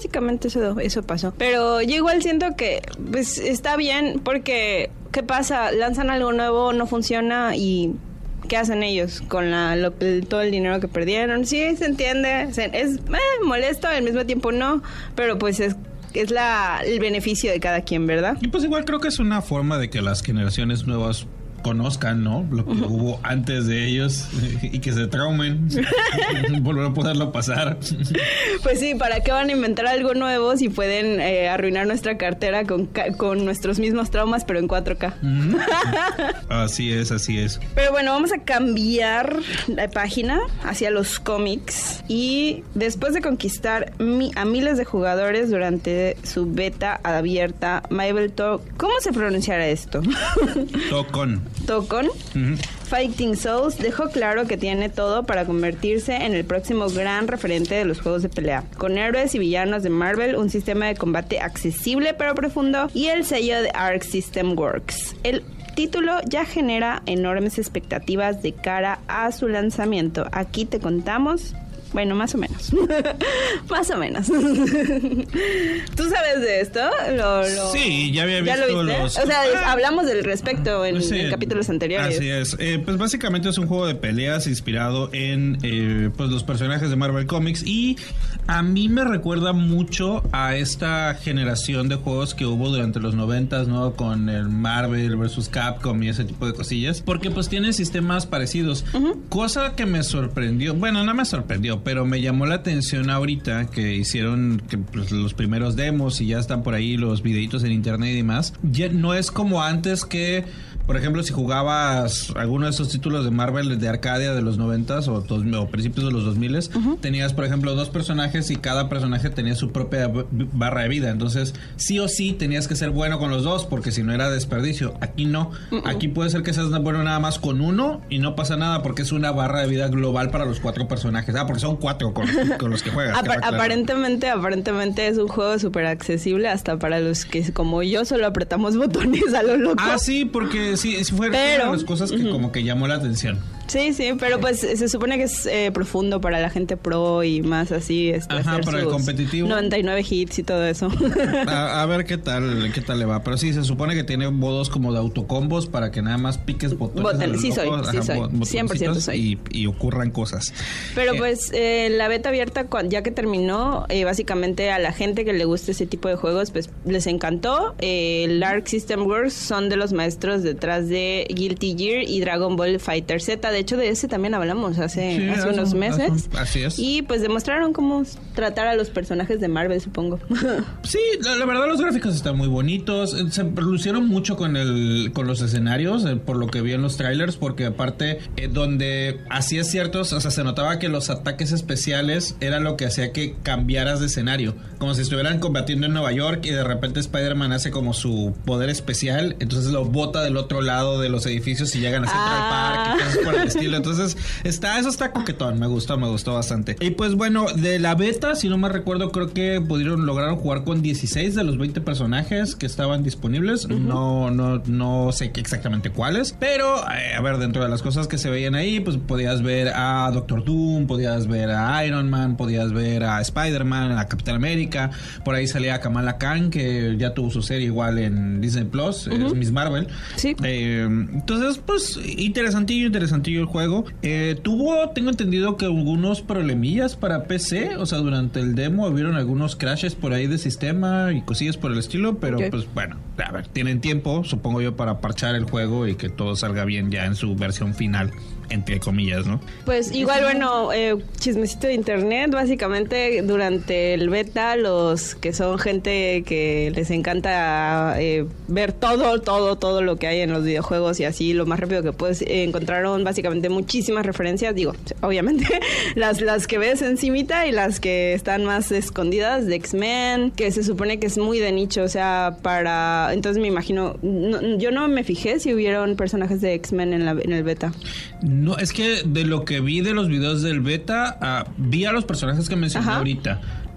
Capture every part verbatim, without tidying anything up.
básicamente eso, eso pasó. Pero yo igual siento que pues está bien porque ¿qué pasa? Lanzan algo nuevo, no funciona y ¿qué hacen ellos con la, lo, el, todo el dinero que perdieron? Sí, se entiende, se, es eh, molesto, al mismo tiempo no, pero pues es es la el beneficio de cada quien, ¿verdad? Y pues igual creo que es una forma de que las generaciones nuevas conozcan, ¿no? Lo que uh-huh. hubo antes de ellos y que se traumen, volver a poderlo pasar. Pues sí, ¿para qué van a inventar algo nuevo si pueden eh, arruinar nuestra cartera con, con nuestros mismos traumas, pero en cuatro K? Uh-huh. Así es, así es. Pero bueno, vamos a cambiar la página hacia los cómics y después de conquistar mi, a miles de jugadores durante su beta abierta, Marvel To... ¿Cómo se pronunciará esto? Tokon. Tokon, uh-huh. Fighting Souls dejó claro que tiene todo para convertirse en el próximo gran referente de los juegos de pelea. Con héroes y villanos de Marvel, un sistema de combate accesible pero profundo y el sello de Arc System Works. El título ya genera enormes expectativas de cara a su lanzamiento. Aquí te contamos... Bueno, más o menos. Más o menos. ¿Tú sabes de esto? Lo, lo... Sí, ya había visto ¿Ya lo viste? los... O sea, ah, hablamos del respecto en, sí, en capítulos anteriores. Así es. Eh, pues básicamente es un juego de peleas inspirado en eh, pues los personajes de Marvel Comics y a mí me recuerda mucho a esta generación de juegos que hubo durante los noventas, ¿no? Con el Marvel versus Capcom y ese tipo de cosillas. Porque pues tiene sistemas parecidos. Uh-huh. Cosa que me sorprendió. Bueno, no me sorprendió, pero me llamó la atención ahorita que hicieron que, pues, los primeros demos y ya están por ahí los videitos en internet y demás. Ya no es como antes que, por ejemplo, si jugabas alguno de esos títulos de Marvel de Arcadia de los noventas o, dos, o principios de los dos miles, uh-huh. tenías, por ejemplo, dos personajes y cada personaje tenía su propia b- barra de vida. Entonces, sí o sí tenías que ser bueno con los dos porque si no era desperdicio. Aquí no. Uh-uh. Aquí puede ser que seas bueno nada más con uno y no pasa nada porque es una barra de vida global para los cuatro personajes. Ah, porque son cuatro con, con los que juegas. Apar- aparentemente, aparentemente es un juego súper accesible hasta para los que, como yo, solo apretamos botones a lo loco. Ah, sí, porque sí, sí fue pero, una de las cosas que uh-huh. como que llamó la atención. Sí, sí, pero pues se supone que es eh, profundo para la gente pro y más así. Este, Ajá, para el competitivo. noventa y nueve hits y todo eso. A, a ver qué tal, qué tal le va. Pero sí, se supone que tiene modos como de autocombos para que nada más piques botones. Botones, sí soy, Ajá, sí soy. cien por ciento soy. Y, y ocurran cosas. Pero eh, pues eh, la beta abierta, ya que terminó, eh, básicamente a la gente que le gusta ese tipo de juegos, pues les encantó. Eh, el Arc System Works son de los maestros detrás de Guilty Gear y Dragon Ball Fighter Z. De hecho, de ese también hablamos hace, sí, hace eso, unos meses. Eso, así es. Y pues demostraron cómo tratar a los personajes de Marvel, supongo. Sí, la, la verdad los gráficos están muy bonitos. Se lucieron mucho con el con los escenarios, eh, por lo que vi en los trailers, porque aparte, eh, donde así es cierto, o sea, se notaba que los ataques especiales era lo que hacía que cambiaras de escenario. Como si estuvieran combatiendo en Nueva York y de repente Spider-Man hace como su poder especial, entonces lo bota del otro lado de los edificios y llegan a Central ah. Park y cosas por el estilo. Entonces, está, eso está coquetón, me gustó, me gustó bastante. Y pues bueno, de la beta, si no me recuerdo, creo que pudieron lograron jugar con dieciséis de los veinte personajes que estaban disponibles. Uh-huh. No, no, no sé exactamente cuáles, pero eh, a ver, dentro de las cosas que se veían ahí, pues podías ver a Doctor Doom, podías ver a Iron Man, podías ver a Spider-Man, a Capitán América, por ahí salía Kamala Khan, que ya tuvo su serie igual en Disney Plus, uh-huh. es Miss Marvel. Sí. Eh, entonces, pues, interesantillo, interesantillo el juego. Eh, tuvo, tengo entendido que algunos problemillas para P C, o sea, durante el demo hubieron algunos crashes por ahí de sistema y cosillas por el estilo, pero okay. pues bueno, a ver, tienen tiempo, supongo yo, para parchar el juego y que todo salga bien ya en su versión final, entre comillas, ¿no? Pues igual, bueno, eh, chismecito de internet, básicamente durante el beta, los que son gente que les encanta eh, ver todo, todo, todo lo que hay en los videojuegos y así, lo más rápido que puedes, eh, encontraron básicamente muchísimas referencias, digo, obviamente, las, las que ves encimita y las que están más escondidas de X-Men, que se supone que es muy de nicho, o sea, para... Entonces me imagino, no, yo no me fijé si hubieron personajes de X-Men en, la, en el beta. No, es que de lo que vi de los videos del beta, uh, vi a los personajes que mencioné Ajá. ahorita.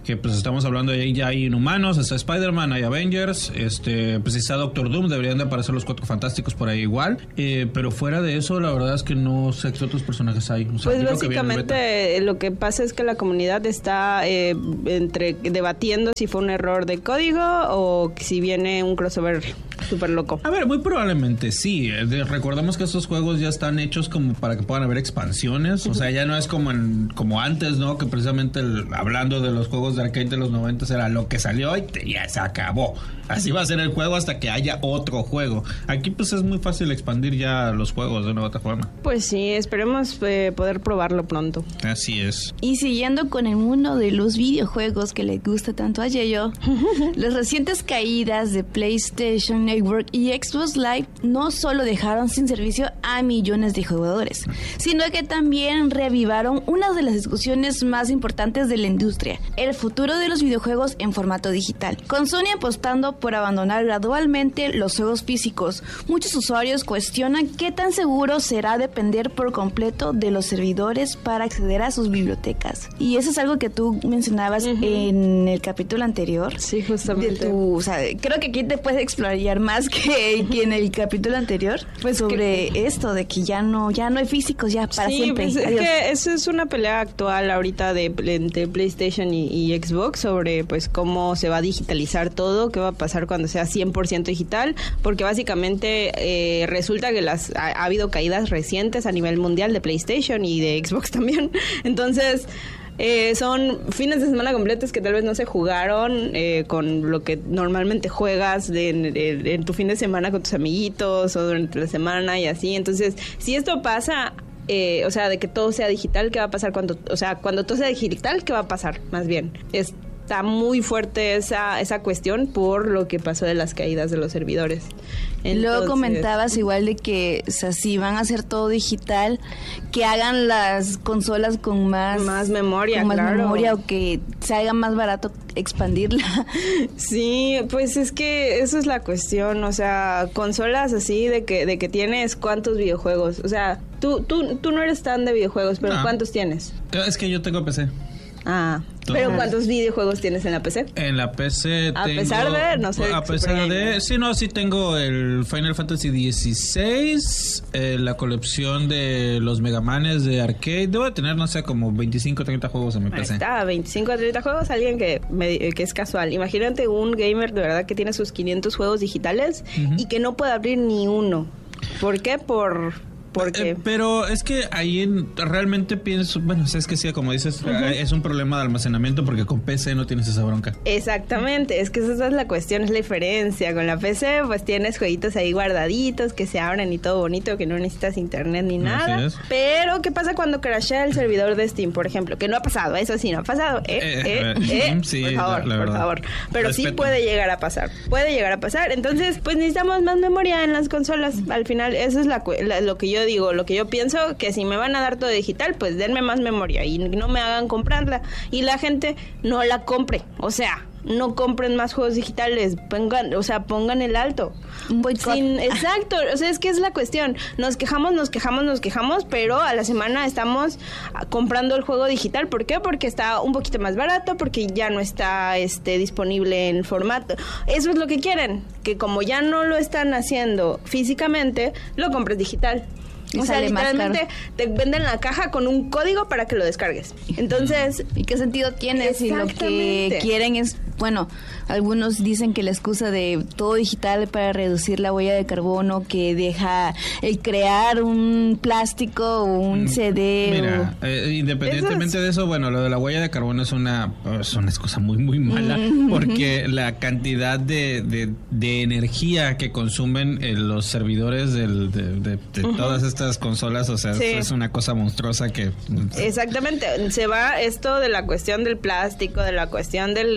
que pues estamos hablando de ahí, ya hay Inhumanos, está Spider-Man, hay Avengers, este, pues está Doctor Doom, deberían de aparecer los Cuatro Fantásticos por ahí igual, eh, pero fuera de eso, la verdad es que no sé qué otros personajes hay. O sea, pues básicamente que lo que pasa es que la comunidad está eh, entre debatiendo si fue un error de código o si viene un crossover súper loco. A ver, muy probablemente sí. Recordemos que estos juegos ya están hechos como para que puedan haber expansiones. O sea, ya no es como en, como antes, ¿no? Que precisamente el, hablando de los juegos de arcade de los noventas era lo que salió y te, ya se acabó. Así va a ser el juego hasta que haya otro juego. Aquí pues es muy fácil expandir ya los juegos de una u otra forma. Pues sí, esperemos eh, poder probarlo pronto. Así es. Y siguiendo con el mundo de los videojuegos que le gusta tanto a Yayo, las recientes caídas de PlayStation Network y Xbox Live no solo dejaron sin servicio a millones de jugadores, sino que también reavivaron una de las discusiones más importantes de la industria, el futuro de los videojuegos en formato digital. Con Sony apostando por abandonar gradualmente los juegos físicos, muchos usuarios cuestionan qué tan seguro será depender por completo de los servidores para acceder a sus bibliotecas. Y eso es algo que tú mencionabas uh-huh. en el capítulo anterior. Sí, justamente. Tu, o sea, creo que aquí te puedes explayar más que, que en el capítulo anterior, pues sobre que, esto de que ya no ya no hay físicos ya para sí, siempre. Pues es que eso es una pelea actual ahorita de entre PlayStation y, y Xbox sobre pues cómo se va a digitalizar todo, qué va a pasar cuando sea cien por ciento digital, porque básicamente eh, resulta que las ha, ha habido caídas recientes a nivel mundial de PlayStation y de Xbox también. Entonces Eh, son fines de semana completos que tal vez no se jugaron eh, con lo que normalmente juegas de, de, en tu fin de semana con tus amiguitos o durante la semana y así. Entonces, si esto pasa, eh, o sea, de que todo sea digital, ¿qué va a pasar cuando, o sea, cuando todo sea digital, qué va a pasar? Más bien, es está muy fuerte esa esa cuestión por lo que pasó de las caídas de los servidores. Entonces, luego comentabas igual de que, o sea, si van a hacer todo digital, que hagan las consolas con más más memoria, con más claro. memoria, o que salga más barato expandirla. Sí, pues es que eso es la cuestión, o sea, consolas así de que de que tienes cuántos videojuegos, o sea, tú tú tú no eres tan de videojuegos, pero no. ¿Cuántos tienes? Es que yo tengo P C. Ah, pero ¿cuántos videojuegos tienes en la P C? En la P C a tengo... A pesar de, no sé... A pesar de... Sí, no, sí tengo el Final Fantasy dieciséis, eh, la colección de los Mega Manes de arcade. Debo de tener, no sé, como veinticinco o treinta juegos en mi P C. Ahí está, veinticinco o treinta juegos, alguien que, me, que es casual. Imagínate un gamer de verdad que tiene sus quinientos juegos digitales uh-huh. y que no puede abrir ni uno. ¿Por qué? Por... Porque... Eh, pero es que ahí en, realmente pienso, bueno, es que sí, como dices, uh-huh. es un problema de almacenamiento porque con P C no tienes esa bronca. Exactamente, es que esa es la cuestión, es la diferencia. Con la P C pues tienes jueguitos ahí guardaditos que se abren y todo bonito, que no necesitas internet ni nada. Pero ¿qué pasa cuando crashea el servidor de Steam, por ejemplo? Que no ha pasado, eso sí, no ha pasado. Eh, eh, eh, eh sí, por favor, la, la por favor. Pero Respeto. Sí puede llegar a pasar, puede llegar a pasar. Entonces, pues necesitamos más memoria en las consolas. Al final, eso es la, la, lo que yo digo, lo que yo pienso, que si me van a dar todo digital, pues denme más memoria y no me hagan comprarla y la gente no la compre, o sea, no compren más juegos digitales, pongan, o sea, pongan el alto. Un boicot. Sin, exacto, o sea, es que es la cuestión. Nos quejamos, nos quejamos, nos quejamos, pero a la semana estamos comprando el juego digital. ¿Por qué? Porque está un poquito más barato, porque ya no está este disponible en formato. Eso es lo que quieren, que como ya no lo están haciendo físicamente, lo compres digital. Y o sea, literalmente te venden la caja con un código para que lo descargues. Entonces, ¿y qué sentido tiene si lo que quieren es, bueno, algunos dicen que la excusa de todo digital para reducir la huella de carbono que deja el crear un plástico o un C D? Mira, o... eh, independientemente es... de eso, bueno, lo de la huella de carbono es una, es una excusa muy, muy mala, mm. porque la cantidad de, de, de energía que consumen eh, los servidores del, de, de, de uh-huh. todas estas consolas, o sea, sí. es una cosa monstruosa que... Exactamente, se va esto de la cuestión del plástico, de la cuestión del, de la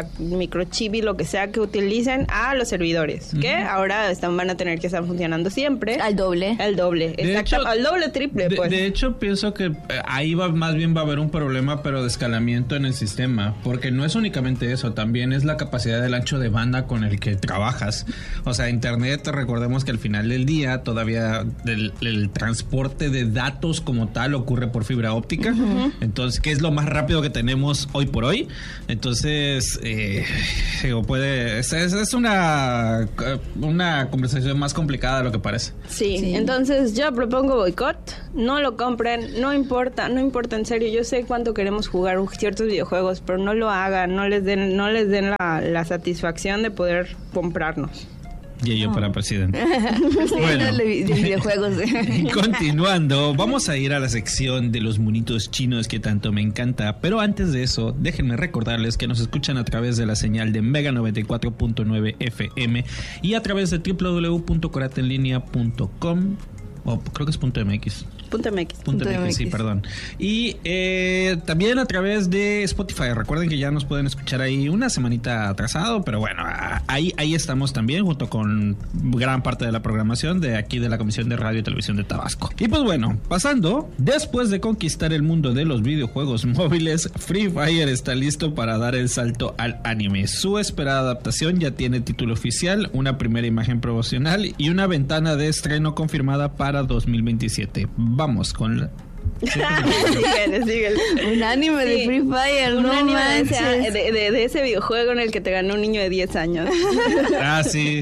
microchip y lo que sea que utilicen a los servidores, uh-huh. que ahora están, van a tener que estar funcionando siempre. Al doble. Al doble, exacto, al doble, triple, de, pues. De hecho, pienso que ahí va más bien va a haber un problema, pero de escalamiento en el sistema, porque no es únicamente eso, también es la capacidad del ancho de banda con el que trabajas. O sea, internet, recordemos que al final del día todavía el, el transporte de datos como tal ocurre por fibra óptica, uh-huh. entonces, que es lo más rápido que tenemos hoy por hoy. Entonces, eh, puede, es, es una, una conversación más complicada de lo que parece. Sí, sí, entonces yo propongo boicot, no lo compren, no importa, no importa, en serio, yo sé cuánto queremos jugar ciertos videojuegos, pero no lo hagan, no les den, no les den la, la satisfacción de poder comprarnos. Y yo oh. para presidente. Bueno, de videojuegos. Continuando, vamos a ir a la sección de los monitos chinos que tanto me encanta. Pero antes de eso, déjenme recordarles que nos escuchan a través de la señal de Mega noventa y cuatro punto nueve F M y a través de doble u doble u doble u punto coratenlinea punto com. O oh, creo que es punto .mx. Punto .mx. Punto .mx, .mx, sí, perdón. Y eh, también a través de Spotify. Recuerden que ya nos pueden escuchar ahí una semanita atrasado, pero bueno, ahí, ahí estamos también junto con gran parte de la programación de aquí de la Comisión de Radio y Televisión de Tabasco. Y pues bueno, pasando, después de conquistar el mundo de los videojuegos móviles, Free Fire está listo para dar el salto al anime. Su esperada adaptación ya tiene título oficial, una primera imagen promocional y una ventana de estreno confirmada para dos mil veintisiete. Vamos con la... síguele, síguele. Un anime sí. de Free Fire, un no anime manches. de, de, de, de ese videojuego en el que te ganó un niño de diez años. Ah, sí.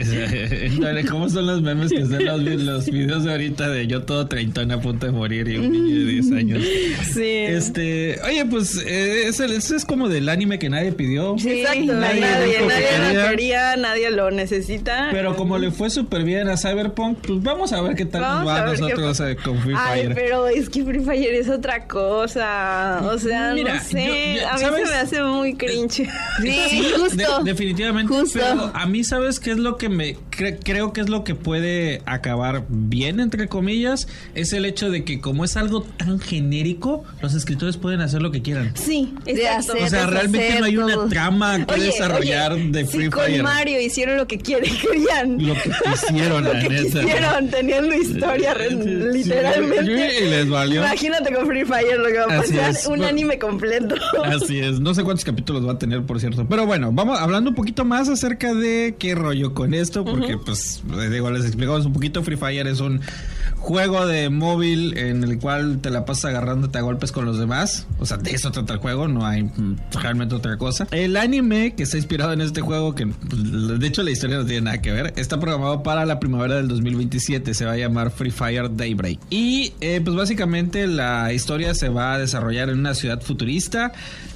¿Cómo son los memes que son los, los videos de ahorita de yo todo treintón a punto de morir y un niño de diez años? Sí. Este, oye, pues eh, ese, ese es como del anime que nadie pidió. Sí, exacto. Nadie, nadie, nadie lo quería, nadie lo necesita. Pero como le fue súper bien a Cyberpunk, pues vamos a ver qué tal nos va a nosotros qué... con Free Fire. Ay, pero es que Free Fire es otra cosa. O sea, mira, no sé. yo, yo, a mí ¿sabes? se me hace muy cringe. Sí, sí, justo. De, definitivamente. Justo. Pero a mí, ¿sabes qué es lo que me... Cre, creo que es lo que puede acabar bien, entre comillas? Es el hecho de que como es algo tan genérico, los escritores pueden hacer lo que quieran. Sí, exacto. O sea, realmente no hay una todo. trama que oye, desarrollar oye, de Free sí, Fire. Con Mario hicieron lo que quieren, querían. Lo que quisieron, lo la que neta. Quisieron, teniendo historia, re, sí, literalmente. Sí, y les valió. Imagínate con Free Fire lo que va a Así pasar, es. un Bueno, anime completo. Así es, no sé cuántos capítulos va a tener, por cierto. Pero bueno, vamos hablando un poquito más acerca de qué rollo con esto, porque uh-huh. pues, digo, les explicamos un poquito. Free Fire es un juego de móvil en el cual te la pasas agarrándote a golpes con los demás. O sea, de eso trata el juego, no hay realmente otra cosa. El anime que está inspirado en este juego, que de hecho la historia no tiene nada que ver, está programado para la primavera del dos mil veintisiete. Se va a llamar Free Fire Daybreak. Y eh, pues básicamente la historia se va a desarrollar en una ciudad futurista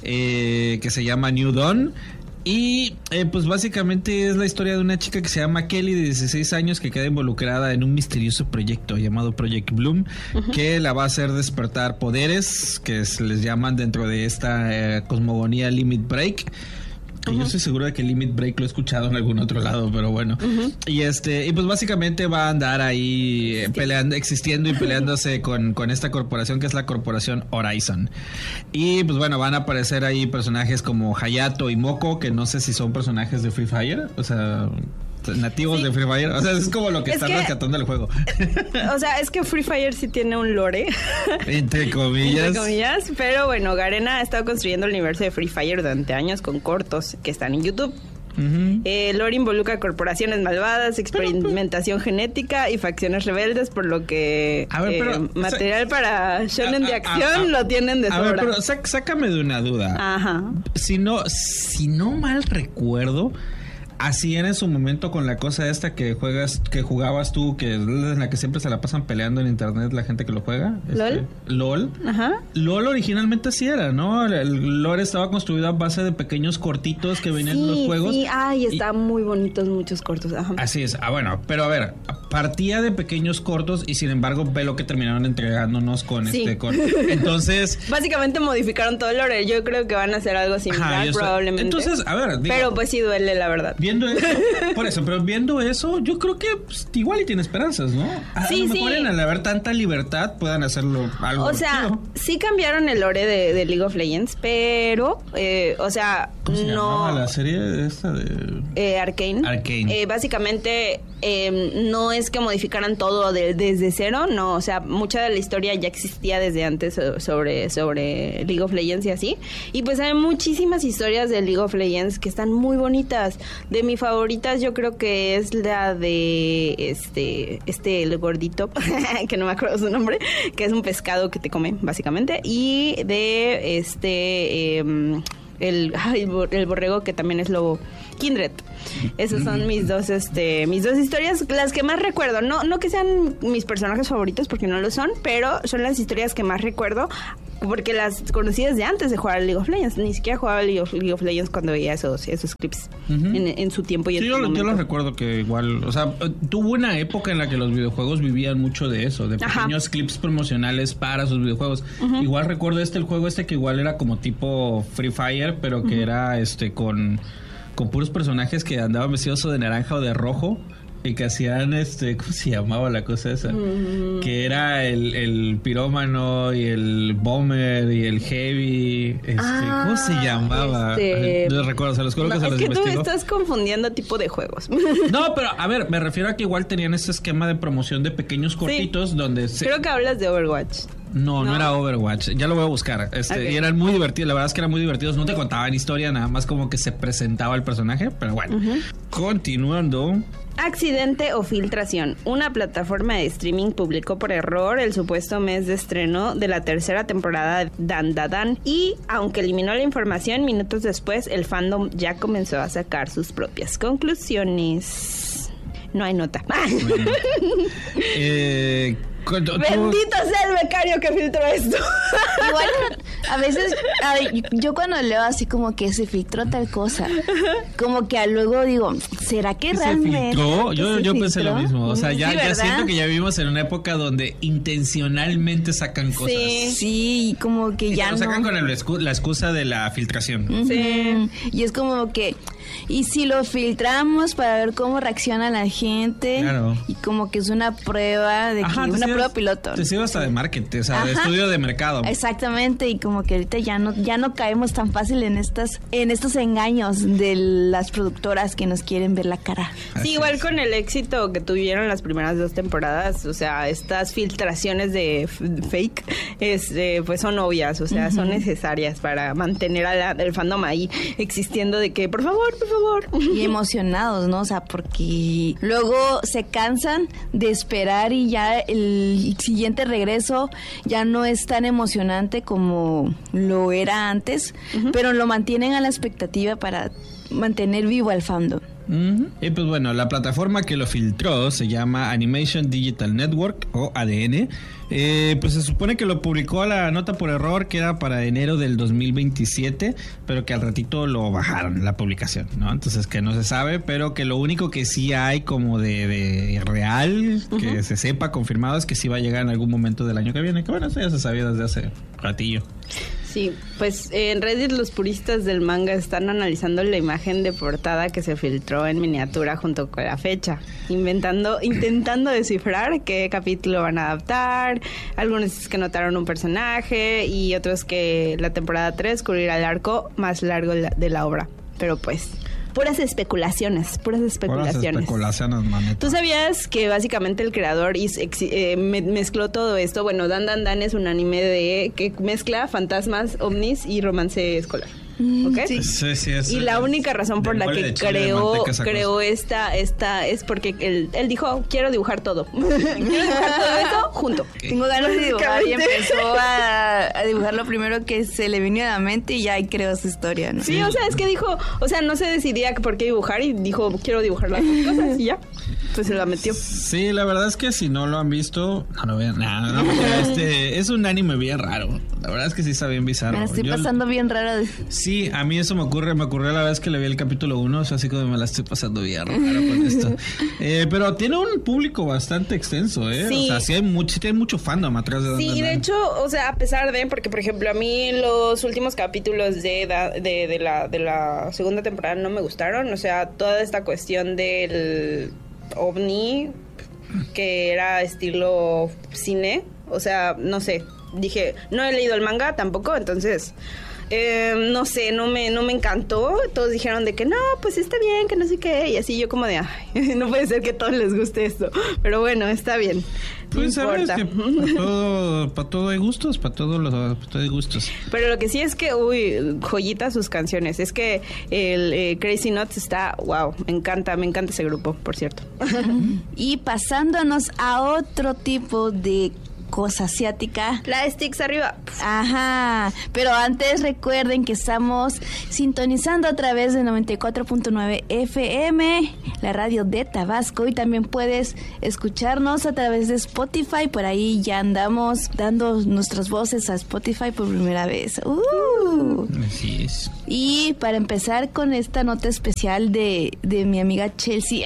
eh, que se llama New Dawn. Y eh, pues básicamente es la historia de una chica que se llama Kelly, de dieciséis años, que queda involucrada en un misterioso proyecto llamado Project Bloom, uh-huh. que la va a hacer despertar poderes que se les llaman dentro de esta eh, cosmogonía Limit Break. Uh-huh. Yo estoy seguro de que Limit Break lo he escuchado en algún otro lado, pero bueno. Uh-huh. Y este, y pues básicamente va a andar ahí eh, peleando, existiendo y peleándose con, con esta corporación que es la corporación Horizon. Y pues bueno, van a aparecer ahí personajes como Hayato y Moko, que no sé si son personajes de Free Fire, o sea, nativos sí. de Free Fire. O sea, es como lo que es están que, rescatando el juego. O sea, es que Free Fire sí tiene un lore. Entre comillas. Entre comillas. Pero bueno, Garena ha estado construyendo el universo de Free Fire durante años con cortos que están en YouTube. Uh-huh. Eh, lore involucra corporaciones malvadas, experimentación pero, genética y facciones rebeldes, por lo que a ver, pero, eh, material o sea, para shonen a, de acción a, a, lo tienen de sobra. A ver, pero sac, sácame de una duda. Ajá. Si no, si no mal recuerdo, así era en su momento con la cosa esta que juegas, que jugabas tú, que es en la que siempre se la pasan peleando en internet la gente que lo juega. ¿LOL? Este, LOL. Ajá. LOL originalmente así era, ¿no? El, el lore estaba construido a base de pequeños cortitos que venían sí, en los juegos. Sí, ay, están muy bonitos muchos cortos. Ajá. Así es. Ah, bueno, pero a ver, partía de pequeños cortos y sin embargo ve lo que terminaron entregándonos con sí. este con. Entonces, básicamente modificaron todo el lore. Yo creo que van a hacer algo similar, ajá, probablemente. Entonces, a ver, digo, pero pues sí duele, la verdad. viendo eso, por eso, pero viendo eso, yo creo que pues, igual y tiene esperanzas, ¿no? A sí, lo mejor sí. en al haber tanta libertad puedan hacerlo algo O sea, chido. sí cambiaron el lore de, de League of Legends, pero, eh, o sea, ¿Cómo se no... llamaba la serie esta de...? Eh, Arcane. Arcane. Eh, básicamente, eh, no es que modificaran todo de- desde cero, no, o sea, mucha de la historia ya existía desde antes so- sobre, sobre League of Legends y así. Y pues hay muchísimas historias de League of Legends que están muy bonitas. De mis favoritas yo creo que es la de este, este, el gordito, que no me acuerdo su nombre, que es un pescado que te come, básicamente. Y de este... em, el, ay, el bor- el borrego que también es lobo, Kindred. Esas son mis dos este mis dos historias, las que más recuerdo, no no que sean mis personajes favoritos porque no lo son, pero son las historias que más recuerdo porque las conocí desde antes de jugar a League of Legends. Ni siquiera jugaba a League of, League of Legends cuando veía esos esos clips Ujú. en, en su tiempo y en Sí, su yo, lo- yo momento. lo recuerdo que igual, o sea, eh, tuvo una época en la que los videojuegos vivían mucho de eso, de Ajá. pequeños clips promocionales para sus videojuegos. Igual recuerdo este, el juego este que igual era como tipo Free Fire, pero que era este con, con puros personajes que andaban vestidos o de naranja o de rojo. Y que hacían este, ¿cómo se llamaba la cosa esa? Mm. Que era el, el pirómano y el bomber y el heavy. Este, Ah, ¿cómo se llamaba? este- No recuerdo, se los juro No, que se es los que tú investigo. estás confundiendo tipo de juegos. No, pero a ver, me refiero a que igual tenían este esquema de promoción de pequeños cortitos donde se... Creo que hablas de Overwatch. No, no, ¿no? era Overwatch. Ya lo voy a buscar. Este, Ok. Y eran muy divertidos. La verdad es que eran muy divertidos. No te contaban historia, nada más como que se presentaba el personaje. Pero bueno, continuando. Accidente o filtración. Una plataforma de streaming publicó por error el supuesto mes de estreno de la tercera temporada de Dan Da Dan y, aunque eliminó la información, minutos después el fandom ya comenzó a sacar sus propias conclusiones. No hay nota. Bueno, eh, cuando- tú- Bendito sea el becario que filtró esto. Igual a veces a ver, yo cuando leo así como que se filtró tal cosa, como que a luego digo, ¿será que ¿Se realmente filtró? Yo, se yo pensé lo filtró? mismo. O sea, ya, Sí, ya ¿verdad? siento que ya vivimos en una época donde intencionalmente sacan cosas. Sí. Sí, como que Y ya te lo no. sacan con el excu- la excusa de la filtración. Sí. Ujú. Y es como que, y si lo filtramos para ver cómo reacciona la gente, Claro. y como que es una prueba de que Ajá, te una sirve- prueba piloto. Te sirve hasta de marketing, o sea, de Ajá. estudio de mercado. Exactamente, y como que ahorita ya no ya no caemos tan fácil en estas en estos engaños de las productoras que nos quieren ver la cara. Así Sí, igual es. con el éxito que tuvieron las primeras dos temporadas, o sea, estas filtraciones de f- fake, este, pues son obvias, o sea, son necesarias para mantener al fandom ahí existiendo de que, por favor, por favor. Y emocionados, ¿no? O sea, porque luego se cansan de esperar y ya el siguiente regreso ya no es tan emocionante como lo era antes, pero lo mantienen a la expectativa para mantener vivo al fandom. Ujú. Y pues bueno, la plataforma que lo filtró se llama Animation Digital Network o A D N. Eh, pues se supone que lo publicó la nota por error que era para enero del dos mil veintisiete, pero que al ratito lo bajaron la publicación, ¿no? Entonces que no se sabe, pero que lo único que sí hay como de, de real, que se sepa confirmado, es que sí va a llegar en algún momento del año que viene, que bueno, eso ya se sabía desde hace ratillo. Sí, pues en Reddit los puristas del manga están analizando la imagen de portada que se filtró en miniatura junto con la fecha, inventando, intentando descifrar qué capítulo van a adaptar. Algunos que notaron un personaje y otros que la temporada tres cubrirá el arco más largo de la, de la obra. Pero pues, puras especulaciones, puras especulaciones. Puras especulaciones, manito. ¿Tú sabías que básicamente el creador hizo- exi- eh, me- mezcló todo esto? Bueno, Dan Dan Dan es un anime de que mezcla fantasmas, ovnis y romance escolar. ¿Ok? sí. Sí, sí, es- Y la única razón por de la mole que de chile, de creó manteca, esa creó cosa. esta esta es porque él, él dijo, quiero dibujar todo. quiero dibujar todo esto junto. Tengo ganas de dibujar y Básicamente. empezó a, a dibujar lo primero que se le vino a la mente y ya ahí creó su historia, ¿no? Sí, o sea, es que dijo, o sea, no se decidía por qué dibujar y dijo, quiero dibujar las dos cosas y ya. Pues se la metió. Sí, la verdad es que si no lo han visto, no lo vean. No, no, porque este es un anime bien raro. La verdad es que sí está bien bizarro. Me la estoy Yo- pasando bien rara. de- Sí, Sí, a mí eso me ocurre, me ocurrió la vez que le vi el capítulo uno, o sea, así como me la estoy pasando bien raro con esto. Eh, pero tiene un público bastante extenso, ¿eh? Sí. O sea, sí hay mucho, sí tiene mucho fandom atrás de Dan Sí, Dan y de Dan. hecho, o sea, a pesar de, porque por ejemplo, a mí los últimos capítulos de, de, de, la, de la segunda temporada no me gustaron, o sea, toda esta cuestión del ovni, que era estilo cine, o sea, no sé, dije, no he leído el manga tampoco, entonces... Eh, no sé, no me, no me encantó. Todos dijeron de que no, pues está bien, que no sé qué. Y así yo como de, ay, no puede ser que a todos les guste esto. Pero bueno, está bien. Pues no sabes importa. que para todo, para todo hay gustos, para todo, los, para todo hay gustos. Pero lo que sí es que, uy, joyitas sus canciones. Es que el eh, Crazy Nuts está, wow, me encanta, me encanta ese grupo, por cierto. Y pasándonos a otro tipo de cosa asiática. La Sticks arriba. Ajá, pero antes recuerden que estamos sintonizando a través de noventa y cuatro punto nueve F M, la radio de Tabasco, y también puedes escucharnos a través de Spotify. Por ahí ya andamos dando nuestras voces a Spotify por primera vez. Uh. Así es. Y para empezar con esta nota especial de, de mi amiga Chelsea,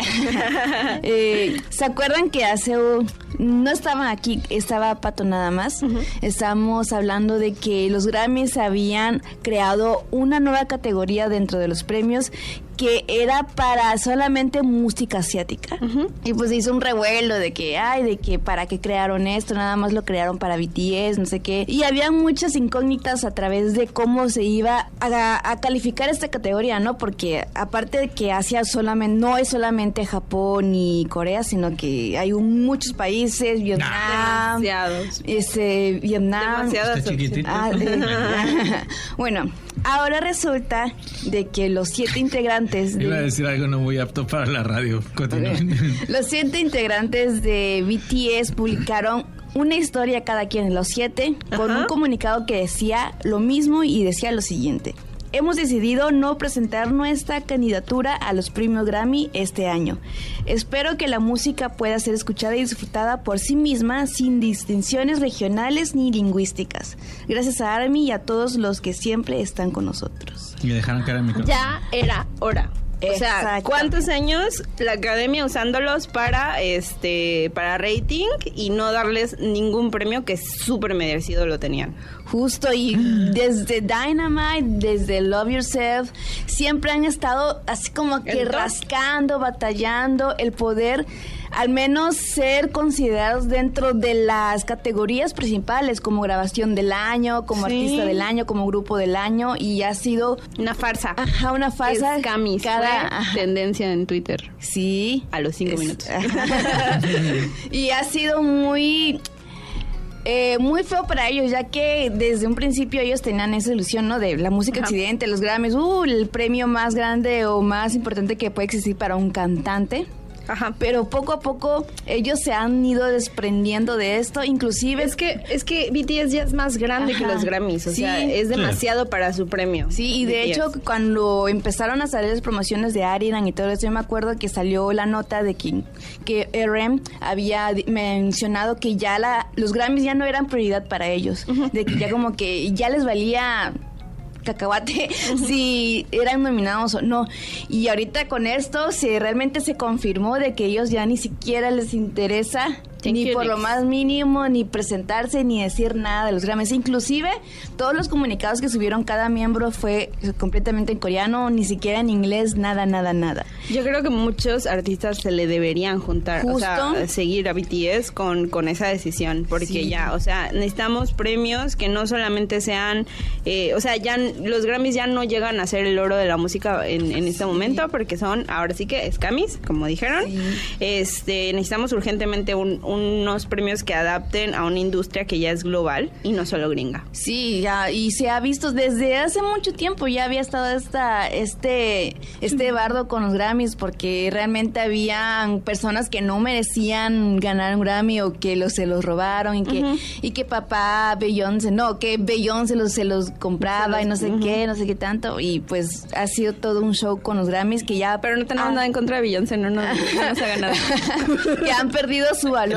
eh, ¿se acuerdan que hace un, no estaban aquí, estaba Pato nada más? Uh-huh. Estamos hablando de que los Grammys habían creado una nueva categoría dentro de los premios que era para solamente música asiática. Uh-huh. Y pues se hizo un revuelo de que, ay, de que para qué crearon esto, nada más lo crearon para B T S, no sé qué. Y había muchas incógnitas a través de cómo se iba a, a calificar esta categoría, ¿no? Porque aparte de que Asia solamente, no es solamente Japón y Corea, sino que hay un, muchos países, Vietnam, demasiados. Este, Vietnam. Demasiadas opciones. Ah, eh, bueno, ahora resulta de que los siete integrantes de, iba a decir algo no muy apto para la radio. Continúen. Los siete integrantes de B T S publicaron una historia cada quien, los siete, con Ajá. un comunicado que decía lo mismo y decía lo siguiente: hemos decidido no presentar nuestra candidatura a los premios Grammy este año. Espero que la música pueda ser escuchada y disfrutada por sí misma, sin distinciones regionales ni lingüísticas. Gracias a ARMY y a todos los que siempre están con nosotros. Me dejaron caer el micrófono. Ya era hora. O sea, Exacto. ¿cuántos años la academia usándolos para este para rating y no darles ningún premio que súper merecido lo tenían? Justo, y desde Dynamite, desde Love Yourself, siempre han estado así como que ¿El top? rascando, batallando el poder, al menos ser considerados dentro de las categorías principales, como grabación del año, como Sí. artista del año, como grupo del año, y ha sido Una farsa. ajá, una farsa. Camis, cada fue ajá. tendencia en Twitter Sí. a los cinco Es- minutos. Y ha sido muy eh, muy feo para ellos, ya que desde un principio ellos tenían esa ilusión, ¿no? De la música Ajá. occidente, los Grammys, uh, el premio más grande o más importante que puede existir para un cantante. Ajá. Pero poco a poco ellos se han ido desprendiendo de esto, inclusive... Es que es que B T S ya es más grande Ajá. que los Grammys, o Sí. sea, es demasiado para su premio. Sí, y de B T S. hecho cuando empezaron a salir las promociones de Ariana y todo eso, yo me acuerdo que salió la nota de que, que R M había di- mencionado que ya la, los Grammys ya no eran prioridad para ellos, uh-huh. de que ya como que ya les valía cacahuate si eran nominados o no. Y ahorita con esto se realmente se confirmó de que ellos ya ni siquiera les interesa Thank ni you, por lo next. más mínimo, ni presentarse, ni decir nada de los Grammys. Inclusive, todos los comunicados que subieron cada miembro fue completamente en coreano, ni siquiera en inglés, nada, nada, nada. Yo creo que muchos artistas se le deberían juntar, o sea, Justo. seguir a B T S con, con esa decisión, porque Sí. ya, o sea, necesitamos premios que no solamente sean, eh, o sea, ya n- los Grammys ya no llegan a ser el oro de la música en, en este Sí. momento, porque son, ahora sí que Grammys, como dijeron. Sí. Este, necesitamos urgentemente un, unos premios que adapten a una industria que ya es global y no solo gringa. Sí, ya, y se ha visto desde hace mucho tiempo, ya había estado esta, este, este bardo con los Grammys, porque realmente habían personas que no merecían ganar un Grammy o que los, se los robaron y que, Ujú. y que papá Beyoncé, no, que Beyoncé los, se los compraba Se los- y no sé ujú. qué, no sé qué tanto, y pues ha sido todo un show con los Grammys que ya... Pero no tenemos Ah. nada en contra de Beyoncé, no nos, no nos haga nada. que han perdido su valor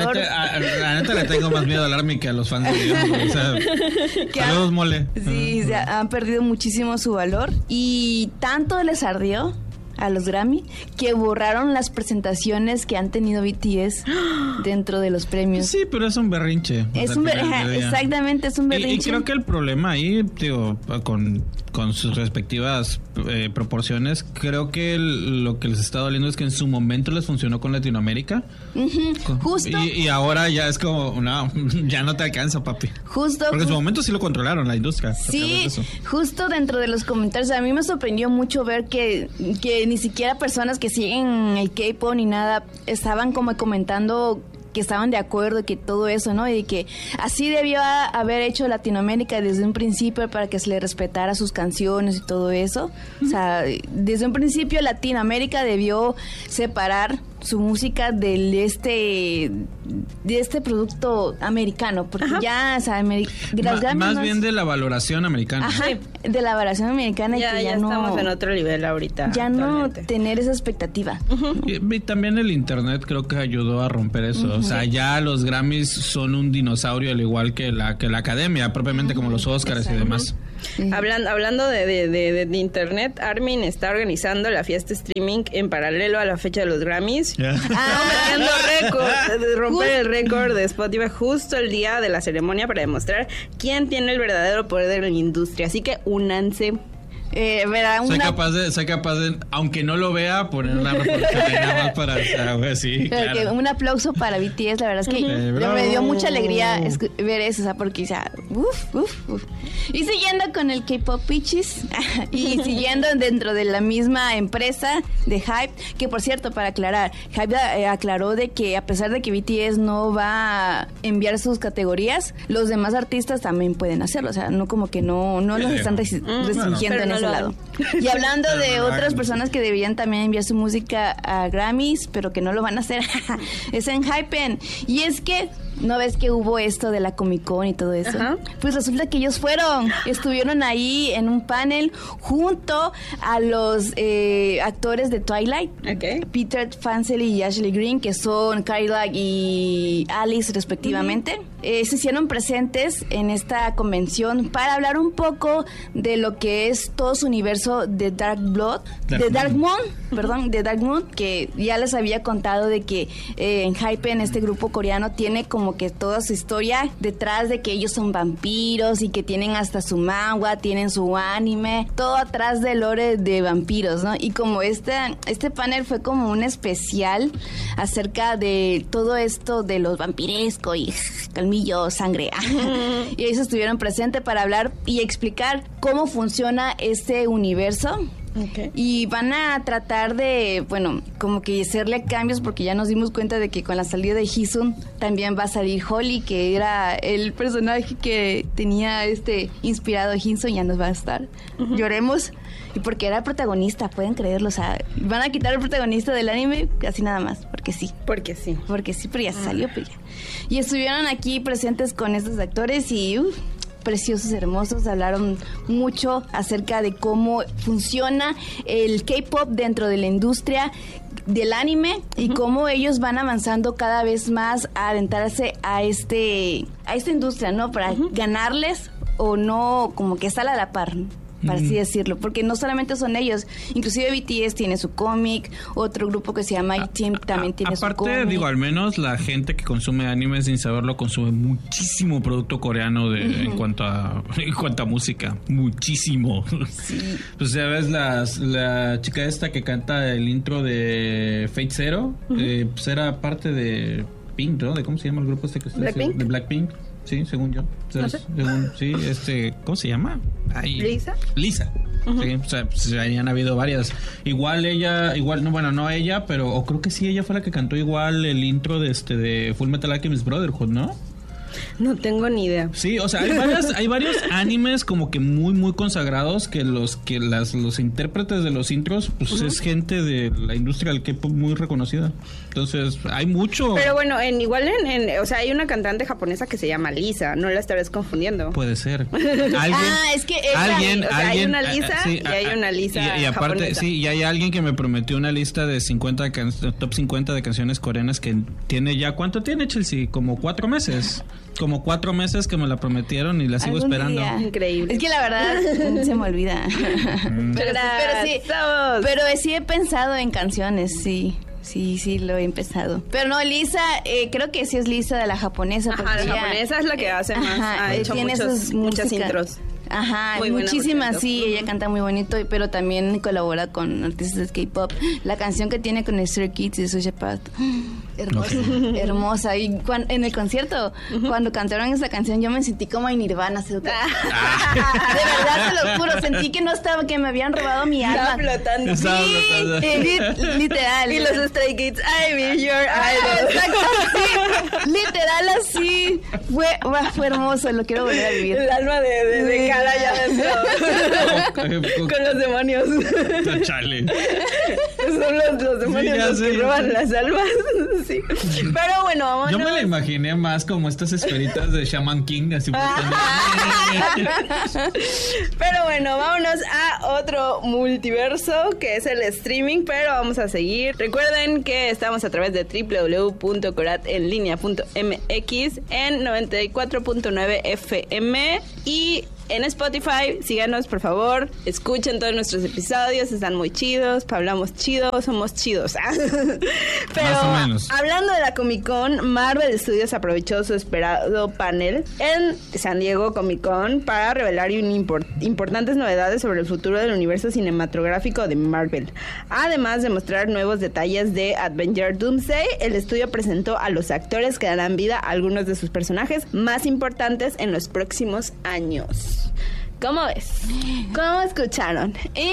valor. La neta, a, la neta le tengo más miedo al Army que a los fans de Dios. O sea, saludos, mole. Sí, uh-huh. se ha, han perdido muchísimo su valor. Y tanto les ardió a los Grammy que borraron las presentaciones que han tenido B T S dentro de los premios. Sí, pero es un berrinche. Es un berrinche, exactamente, es un berrinche. Y, y creo que el problema ahí, digo, con, con sus respectivas eh, proporciones, creo que el, lo que les está doliendo es que en su momento les funcionó con Latinoamérica. Uh-huh. Justo. Y, y ahora ya es como, no, ya no te alcanza, papi. Justo. Porque en su momento sí lo controlaron la industria. Sí, justo dentro de los comentarios. A mí me sorprendió mucho ver que, que ni siquiera personas que siguen el K-pop ni nada estaban como comentando que estaban de acuerdo, que todo eso, ¿no? Y que así debió haber hecho Latinoamérica desde un principio para que se le respetara sus canciones y todo eso. O sea, desde un principio Latinoamérica debió separar su música del este de este producto americano, porque Ajá. ya, o sea, Ameri- Ma- más, más bien de la valoración americana. Ajá, de la valoración americana ya, y que ya, ya no estamos en otro nivel ahorita. Ya no tener esa expectativa. Uh-huh. Y, y también el internet creo que ayudó a romper eso. Uh-huh. O sea, ya los Grammys son un dinosaurio al igual que la que la academia, propiamente uh-huh. como los Oscars Exacto. y demás. Sí. Hablando, hablando de, de, de, de internet, Armin está organizando la fiesta streaming en paralelo a la fecha de los Grammys. Yeah. Ah, récord, romper el récord de Spotify justo el día de la ceremonia para demostrar quién tiene el verdadero poder de la industria. Así que únanse. Eh, verá, una... soy capaz de, soy capaz de, aunque no lo vea, poner una reportaje nada más para, o sea, sí, claro. Que un aplauso para B T S, la verdad es que eh, me dio mucha alegría escu- ver eso, o sea, porque, o sea, uff, uff, uff. Y siguiendo con el K-Pop Pichis, y siguiendo dentro de la misma empresa de Hype, que por cierto, para aclarar, Hype eh, aclaró de que a pesar de que B T S no va a enviar sus categorías, los demás artistas también pueden hacerlo, o sea, no como que no, no los están res- restringiendo bueno, en ese lado. Y hablando de otras personas que deberían también enviar su música a Grammys, pero que no lo van a hacer, es en Hypen. Y es que, ¿no ves que hubo esto de la Comic Con y todo eso? Ajá. Pues resulta que ellos fueron, estuvieron ahí en un panel junto a los eh, actores de Twilight, okay. Peter Fancel y Ashley Green, que son Kyla y Alice respectivamente. Uh-huh. Eh, se hicieron presentes en esta convención para hablar un poco de lo que es todo su universo de Dark Blood, Dark de Dark Moon, Moon perdón, de Dark Moon, que ya les había contado de que eh, en Hypen, este grupo coreano, tiene como que toda su historia detrás de que ellos son vampiros y que tienen hasta su manga, tienen su anime, todo atrás del lore de vampiros, ¿no? Y como este, este panel fue como un especial acerca de todo esto de los vampiresco y calmillo, sangre. Y ellos estuvieron presentes para hablar y explicar cómo funciona este universo. Okay. Y van a tratar de, bueno, como que hacerle cambios, porque ya nos dimos cuenta de que con la salida de Hisun también va a salir Holly, que era el personaje que tenía este inspirado a Hisun, ya nos va a estar. Uh-huh. Lloremos. Y porque era el protagonista, pueden creerlo, o sea, van a quitar el protagonista del anime así nada más, porque sí. Porque sí. Porque sí, pero ya uh-huh. salió, pero ya. Y estuvieron aquí presentes con estos actores y... Uh, preciosos, hermosos, hablaron mucho acerca de cómo funciona el K-pop dentro de la industria del anime y uh-huh. cómo ellos van avanzando cada vez más a adentrarse a este a esta industria, ¿no? Para uh-huh. ganarles o no, como que estar a la par, ¿no? Para así decirlo, porque no solamente son ellos, inclusive B T S tiene su cómic, otro grupo que se llama I-Team también tiene su cómic. Aparte, digo, al menos la gente que consume anime sin saberlo consume muchísimo producto coreano de, uh-huh. en cuanto a en cuanto a música, muchísimo. Sí. Pues ya ves las, la chica esta que canta el intro de Fate Zero, uh-huh. eh, pues era parte de Pink, ¿no? De cómo se llama el grupo este que está Blackpink. De Blackpink. Sí, según yo. O sea, no sé. según, sí, este, ¿cómo se llama? Ay, Lisa. Lisa. Uh-huh. Sí, o sea, pues, han habido varias. Igual ella, igual, no, bueno, no ella, pero o creo que sí, ella fue la que cantó igual el intro de este de Full Metal Alchemist Brotherhood, ¿no? No tengo ni idea. Sí, o sea, hay, varias, hay varios animes como que muy, muy consagrados que los que las los intérpretes de los intros, pues uh-huh. es gente de la industria del K-pop muy reconocida. Entonces, hay mucho. Pero bueno, en igual en, en, o sea, hay una cantante japonesa que se llama Lisa, no la estarás confundiendo. Puede ser. ¿Alguien, ah, es que ella, alguien, o sea, alguien, hay una Lisa uh, sí, y hay una Lisa y, y aparte, japonesa. Sí, y hay alguien que me prometió una lista de cincuenta can- top cincuenta de canciones coreanas que tiene ya, ¿cuánto tiene, Chelsea? Como cuatro meses. Como cuatro meses que me la prometieron y la sigo esperando. Día. Increíble. Es que la verdad se me olvida. pero, pero sí, pero sí he pensado en canciones, sí. Sí, sí, lo he empezado. Pero no, Lisa, eh, creo que sí es Lisa de la japonesa. Ajá, la ella, japonesa es la que hace más. Ajá, ha hecho tiene muchos, sus muchas intros. Ajá, muy muchísimas, sí, ella canta muy bonito, pero también colabora con artistas de K-pop. La canción que tiene con Stray Kids de Suja Path, hermosa, okay. hermosa. Y cuando, en el concierto, uh-huh. cuando cantaron esa canción, yo me sentí como en Nirvana. Ah. De verdad, te lo juro, sentí que no estaba, que me habían robado mi alma. Estaba flotando. Estaba sí, flotando. Eh, literal. Y los Stray Kids, I be your idol. Exacto, sí, literal así. Fue, fue hermoso, lo quiero volver a vivir. El alma de, de, de cara ya dentro. Con los demonios. Chale. Son los, los demonios sí, los sé, que roban sé. las almas. Sí. Pero bueno, vámonos. Yo me la imaginé más como estas esferitas de Shaman King, así. Pero bueno, vámonos a otro multiverso que es el streaming, pero vamos a seguir. Recuerden que estamos a través de doble u doble u doble u punto corat en línea punto m x en noventa y cuatro punto nueve F M y en Spotify. Síganos, por favor. Escuchen todos nuestros episodios. Están muy chidos. Hablamos chido. Somos chidos. Pero más o menos. Hablando de la Comic Con, Marvel Studios aprovechó su esperado panel en San Diego Comic Con para revelar un import- importantes novedades sobre el futuro del universo cinematográfico de Marvel. Además de mostrar nuevos detalles de Avengers Doomsday, el estudio presentó a los actores que darán vida a algunos de sus personajes más importantes en los próximos años. ¿Cómo ves? ¿Cómo escucharon?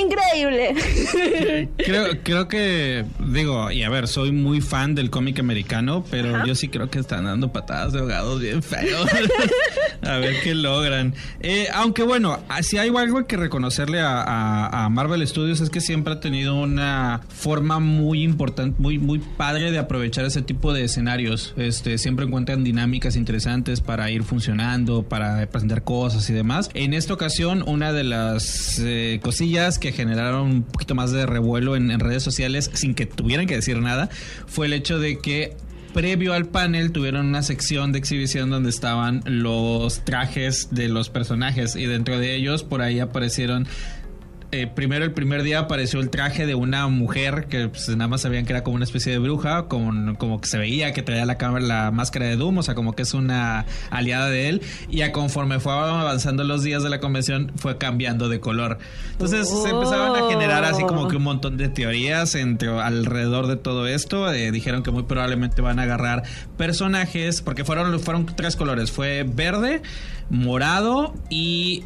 Increíble. Creo, creo que, digo, y a ver, soy muy fan del cómic americano, pero Ajá. yo sí creo que están dando patadas de ahogados bien feos. A ver qué logran. Eh, aunque bueno, si hay algo que reconocerle a, a, a Marvel Studios es que siempre ha tenido una forma muy importante, muy, muy padre de aprovechar ese tipo de escenarios. Este, siempre encuentran dinámicas interesantes para ir funcionando, para presentar cosas y demás. En esta ocasión, una de las eh, cosillas que generaron un poquito más de revuelo en, en redes sociales sin que tuvieran que decir nada fue el hecho de que previo al panel tuvieron una sección de exhibición donde estaban los trajes de los personajes y dentro de ellos por ahí aparecieron Eh, primero el primer día apareció el traje de una mujer que pues, nada más sabían que era como una especie de bruja, como, como que se veía que traía la cámara, la máscara de Doom, o sea como que es una aliada de él, y a conforme fue avanzando los días de la convención fue cambiando de color. Entonces oh. se empezaban a generar así como que un montón de teorías entre, alrededor de todo esto. Eh, dijeron que muy probablemente van a agarrar personajes, porque fueron, fueron tres colores, fue verde, morado y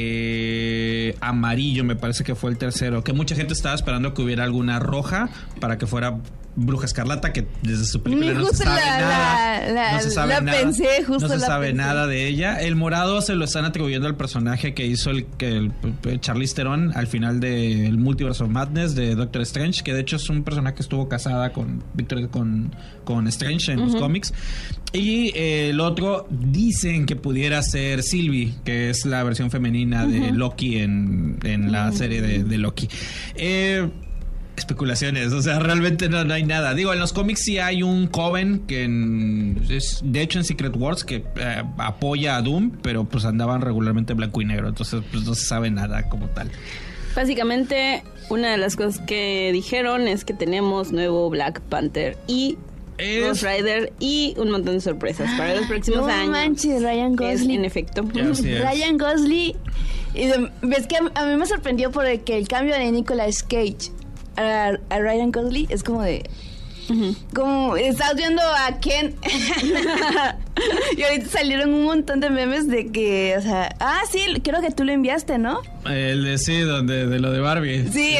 eh, amarillo, me parece que fue el tercero, que mucha gente estaba esperando que hubiera alguna roja para que fuera Bruja Escarlata, que desde su película no se sabe la, nada la, no se sabe la nada pensé, justo no se la sabe pensé. nada de ella. El morado se lo están atribuyendo al personaje que hizo el, el, el Charlize Theron al final del Multiverse of Madness de Doctor Strange, que de hecho es un personaje que estuvo casada con Victor, con, con Strange en uh-huh. los cómics. Y eh, el otro dicen que pudiera ser Sylvie, que es la versión femenina de uh-huh. Loki en, en la uh-huh. serie de, de Loki. Eh especulaciones, o sea, realmente no, no hay nada. Digo, en los cómics sí hay un Coven que en, es, de hecho en Secret Wars que eh, apoya a Doom, pero pues andaban regularmente blanco y negro, entonces pues no se sabe nada como tal. Básicamente, una de las cosas que dijeron es que tenemos nuevo Black Panther y es... Ghost Rider y un montón de sorpresas para los próximos no años. No manches, Ryan Gosling. Es, en efecto. Ryan Gosling. Y de, ves que a, a mí me sorprendió porque el cambio de Nicolas Cage A, a Ryan Gosling es como de uh-huh. como estás viendo a Ken Y ahorita salieron un montón de memes de que, o sea, ah, sí, creo que tú lo enviaste, ¿no? El de sí, donde, de lo de Barbie. Sí,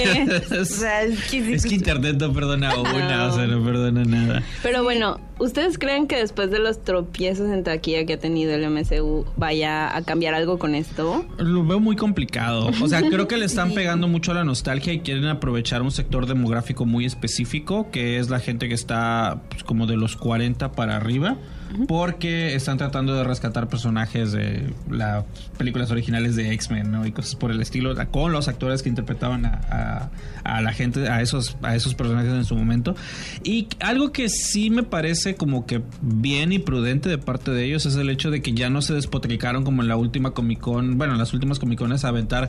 o sea, es que, es que internet no perdona una, no. o sea, no perdona nada. Pero bueno, ¿ustedes creen que después de los tropiezos en taquilla que ha tenido el M C U vaya a cambiar algo con esto? Lo veo muy complicado. O sea, creo que le están pegando mucho a la nostalgia y quieren aprovechar un sector demográfico muy específico, que es la gente que está pues, como de los cuarenta para arriba. Porque están tratando de rescatar personajes de las películas originales de X-Men, ¿no? Y cosas por el estilo, con los actores que interpretaban a, a, a la gente, a esos, a esos personajes en su momento. Y algo que sí me parece como que bien y prudente de parte de ellos es el hecho de que ya no se despotricaron como en la última Comic Con, bueno, en las últimas Comic Cones a aventar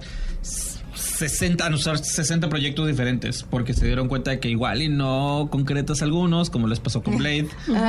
sesenta, a usar sesenta proyectos diferentes, porque se dieron cuenta de que igual y no concretas algunos, como les pasó con Blade.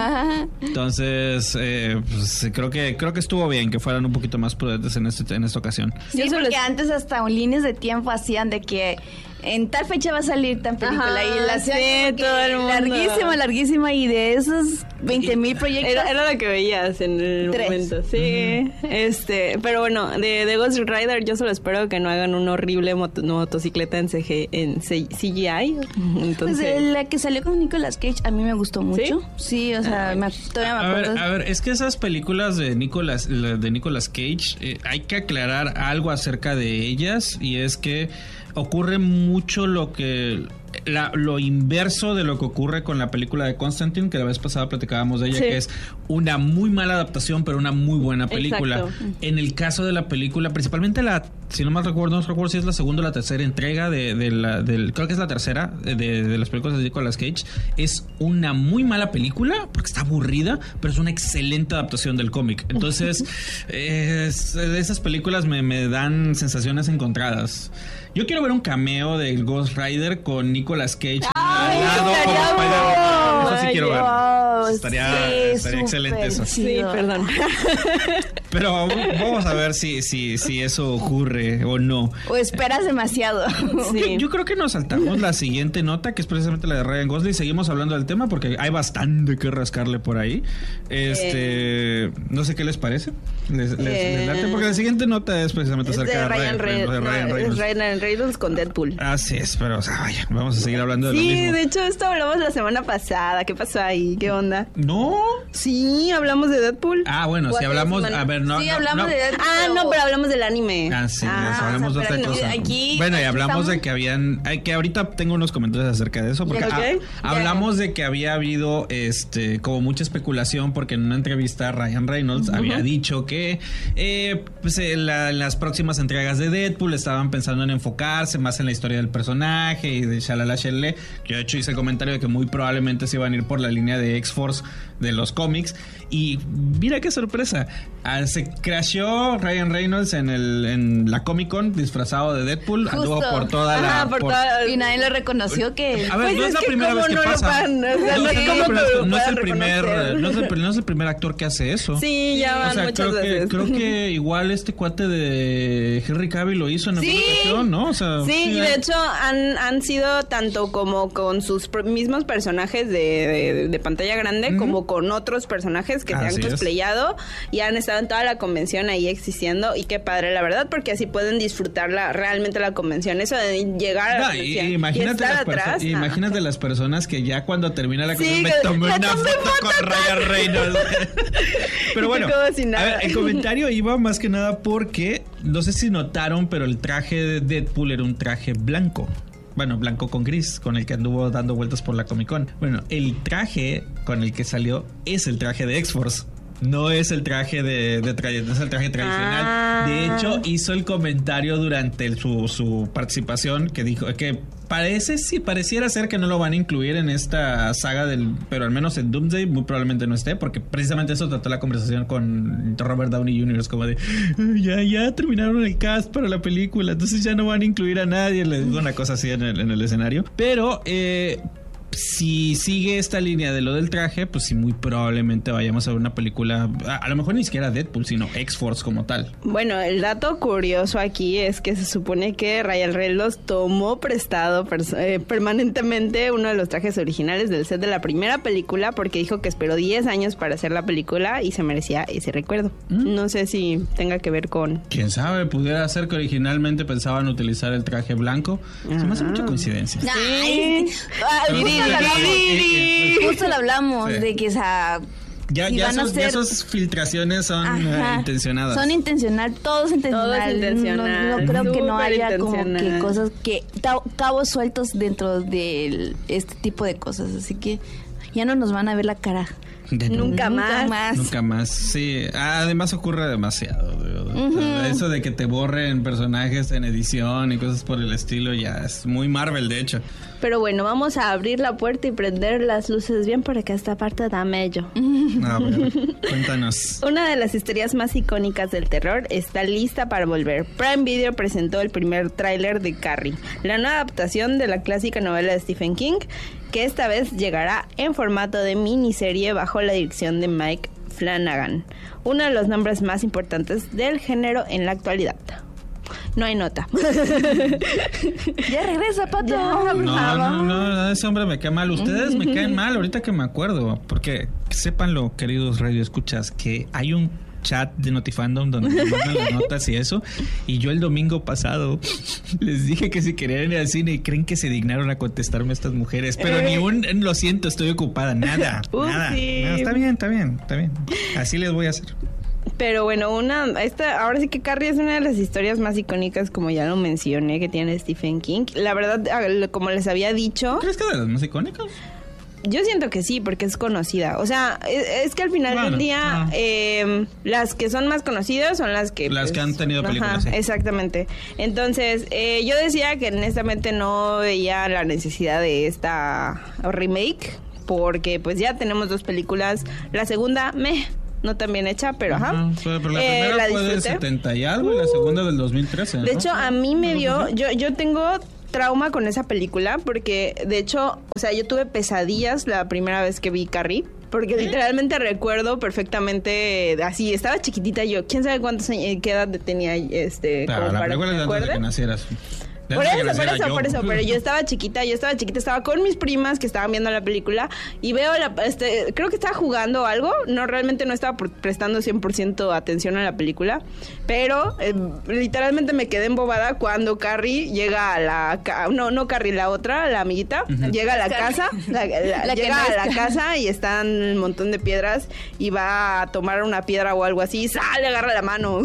Entonces, eh, pues, creo que creo que estuvo bien que fueran un poquito más prudentes en este en esta ocasión. Sí, porque les... antes hasta líneas de tiempo hacían de que en tal fecha va a salir tan película. Ajá, y la sí, todo el mundo. Larguísima, larguísima. Y de esos veinte mil proyectos. Era, era lo que veías en el tres. momento. Sí. Uh-huh. Este, pero bueno, de, de Ghost Rider, yo solo espero que no hagan una horrible moto, motocicleta en, C G, en C G I. Entonces, pues la que salió con Nicolas Cage a mí me gustó mucho. Sí, sí o sea, ah, me, todavía me acuerdo. A ver, a ver, es que esas películas de Nicolas, de Nicolas Cage, eh, hay que aclarar algo acerca de ellas, y es que ocurre mucho lo que la, lo inverso de lo que ocurre con la película de Constantine, que la vez pasada platicábamos de ella, sí. que es una muy mala adaptación pero una muy buena película. Exacto. En el caso de la película, principalmente la, si no mal recuerdo, no recuerdo si es la segunda o la tercera entrega de, de la, del, creo que es la tercera de, de las películas de Nicolas Cage, es una muy mala película porque está aburrida, pero es una excelente adaptación del cómic. Entonces es, esas películas me, me dan sensaciones encontradas. Yo quiero ver un cameo del Ghost Rider con Nicolas Cage Ay, al lado como Spider-Man. Eso sí quiero ver. Wow, estaría sí, estaría excelente eso. Sí, perdón. Pero vamos a ver si, si, si eso ocurre o no. O esperas demasiado. Sí. Yo, yo creo que nos saltamos la siguiente nota, que es precisamente la de Ryan Gosling. Seguimos hablando del tema porque hay bastante que rascarle por ahí. Este, eh. no sé qué les parece. Les, les, eh. les late porque la siguiente nota es precisamente es acerca de, de Ryan, Ryan, Re- de Ryan no, Reynolds. Ryan Reynolds con Deadpool. Así es, pero o sea, vaya, vamos a seguir hablando de sí, lo mismo. Sí, de hecho esto hablamos la semana pasada. ¿Qué pasó ahí? ¿Qué onda? No. Sí, hablamos de Deadpool. Ah, bueno, si hablamos, a ver, no, sí, no, hablamos no. de Deadpool. Ah, no, pero hablamos del anime. Ah, sí, ah, hablamos o sea, de otra cosa. Aquí, bueno, y aquí hablamos estamos. de que habían, hay que ahorita tengo unos comentarios acerca de eso, porque okay. a, hablamos de que había habido, este, como mucha especulación, porque en una entrevista Ryan Reynolds uh-huh. había dicho que, eh, pues, en, la, en las próximas entregas de Deadpool estaban pensando en enfocarse más en la historia del personaje y de shalala shalala. Yo de hecho hice el comentario de que muy probablemente se iban a ir por la línea de X-Force de los cómics. Y mira qué sorpresa. Ah, se crasheó Ryan Reynolds en el en la Comic Con disfrazado de Deadpool. Justo. Anduvo por toda la... Ajá, por por... Toda... Y nadie lo reconoció que... A ver, pues no es, es la que primera vez que no pasa. Pan, o sea, no, no, es, es, no, como no, no es el reconocer. primer no es el, no es el primer actor que hace eso. Sí, ya van o sea, muchas creo veces. que creo que igual este cuate de Henry Cavill lo hizo en alguna sí. ocasión, ¿no? O sea, sí, sí, y de hecho han, han sido tanto como con sus mismos personajes de, de, de pantalla grande uh-huh. como con otros personajes que así se han cosplayado y han estado en toda la convención ahí existiendo, y qué padre la verdad, porque así pueden disfrutar la, realmente la convención. Eso de llegar no, a la y, y imagínate, estar las atrás, perso- imagínate las personas que ya cuando termina la convención sí, me tomé me una tomé foto foto con Ryan Reynolds. Pero bueno, si a ver, el comentario iba más que nada porque no sé si notaron, pero el traje de Deadpool era un traje blanco. Bueno, blanco con gris, con el que anduvo dando vueltas por la Comic Con. Bueno, el traje con el que salió es el traje de X-Force. No es el traje de, de tra- no es el traje tradicional. Ah. De hecho, hizo el comentario durante el, su, su participación que dijo que parece, sí, pareciera ser que no lo van a incluir en esta saga del, pero al menos en Doomsday muy probablemente no esté, porque precisamente eso trató la conversación con Robert Downey junior Es como de, ya, ya terminaron el cast para la película, entonces ya no van a incluir a nadie. Le digo una cosa así en el, en el escenario. Pero, eh... si sigue esta línea de lo del traje, pues sí, muy probablemente vayamos a ver una película, a, a lo mejor ni siquiera Deadpool, sino X-Force como tal. Bueno, el dato curioso aquí es que se supone que Ryan Reynolds tomó prestado pers- eh, permanentemente uno de los trajes originales del set de la primera película porque dijo que esperó diez años para hacer la película y se merecía ese recuerdo. ¿Mm? No sé si tenga que ver con... Quién sabe, pudiera ser que originalmente pensaban utilizar el traje blanco. Ah. Se me hace mucha coincidencia. Ay, sí. Justo lo hablamos sí. de que esa ya, si ya, van esos, a ser... ya esas filtraciones son uh, intencionadas. Son intencional, todo es intencional. Todo es intencional. No, no creo Super que no haya como que cosas que cabos sueltos dentro de este tipo de cosas, así que ya no nos van a ver la cara. De nunca, nunca más. más. Nunca más, sí. Además ocurre demasiado. Uh-huh. Eso de que te borren personajes en edición y cosas por el estilo ya es muy Marvel, de hecho. Pero bueno, vamos a abrir la puerta y prender las luces bien para que esta parte da mello. A ver, cuéntanos. Una de las historias más icónicas del terror está lista para volver. Prime Video presentó el primer tráiler de Carrie, la nueva adaptación de la clásica novela de Stephen King, que esta vez llegará en formato de miniserie bajo la dirección de Mike Flanagan, uno de los nombres más importantes del género en la actualidad. No hay nota. Ya regresa, Pato. Ya, no, no, no, ese hombre me cae mal. Ustedes me caen mal ahorita que me acuerdo. Porque sépanlo, queridos radioescuchas, que hay un chat de Notifandom donde me mandan las notas y eso. Y yo el domingo pasado les dije que si querían ir al cine y creen que se dignaron a contestarme a estas mujeres. Pero ni un lo siento, estoy ocupada. Nada, uh, nada. Sí. No, está bien, está bien, está bien. Así les voy a hacer. Pero bueno, una esta ahora sí que Carrie es una de las historias más icónicas, como ya lo mencioné, que tiene Stephen King. La verdad, como les había dicho... ¿Crees que de las más icónicas? Yo siento que sí, porque es conocida. O sea, es, es que al final bueno, del día, no. eh, las que son más conocidas son las que... Las pues, que han tenido películas, ajá, sí. Exactamente. Entonces, eh, yo decía que honestamente no veía la necesidad de esta remake, porque pues ya tenemos dos películas. La segunda, me... no tan bien hecha, pero ajá. Uh-huh. Pero la eh, primera la fue del setenta y algo uh, y la segunda del dos mil trece. De ¿no? hecho, a mí me dio... Yo, yo tengo trauma con esa película porque, de hecho, o sea, yo tuve pesadillas la primera vez que vi Carrie. Porque ¿sí? Literalmente recuerdo perfectamente, así, estaba chiquitita yo. ¿Quién sabe cuántos años, qué edad tenía este? Ah, la película es antes de que nacieras. Por eso, por eso, yo. por eso, pero yo estaba chiquita, yo estaba chiquita, estaba con mis primas que estaban viendo la película y veo, la, este, creo que estaba jugando algo, no, realmente no estaba prestando cien por ciento atención a la película, pero eh, literalmente me quedé embobada cuando Carrie llega a la, no, no Carrie, la otra, la amiguita, uh-huh. llega a la casa, la, la, la llega a la casa y están un montón de piedras y va a tomar una piedra o algo así, y sale, agarra la mano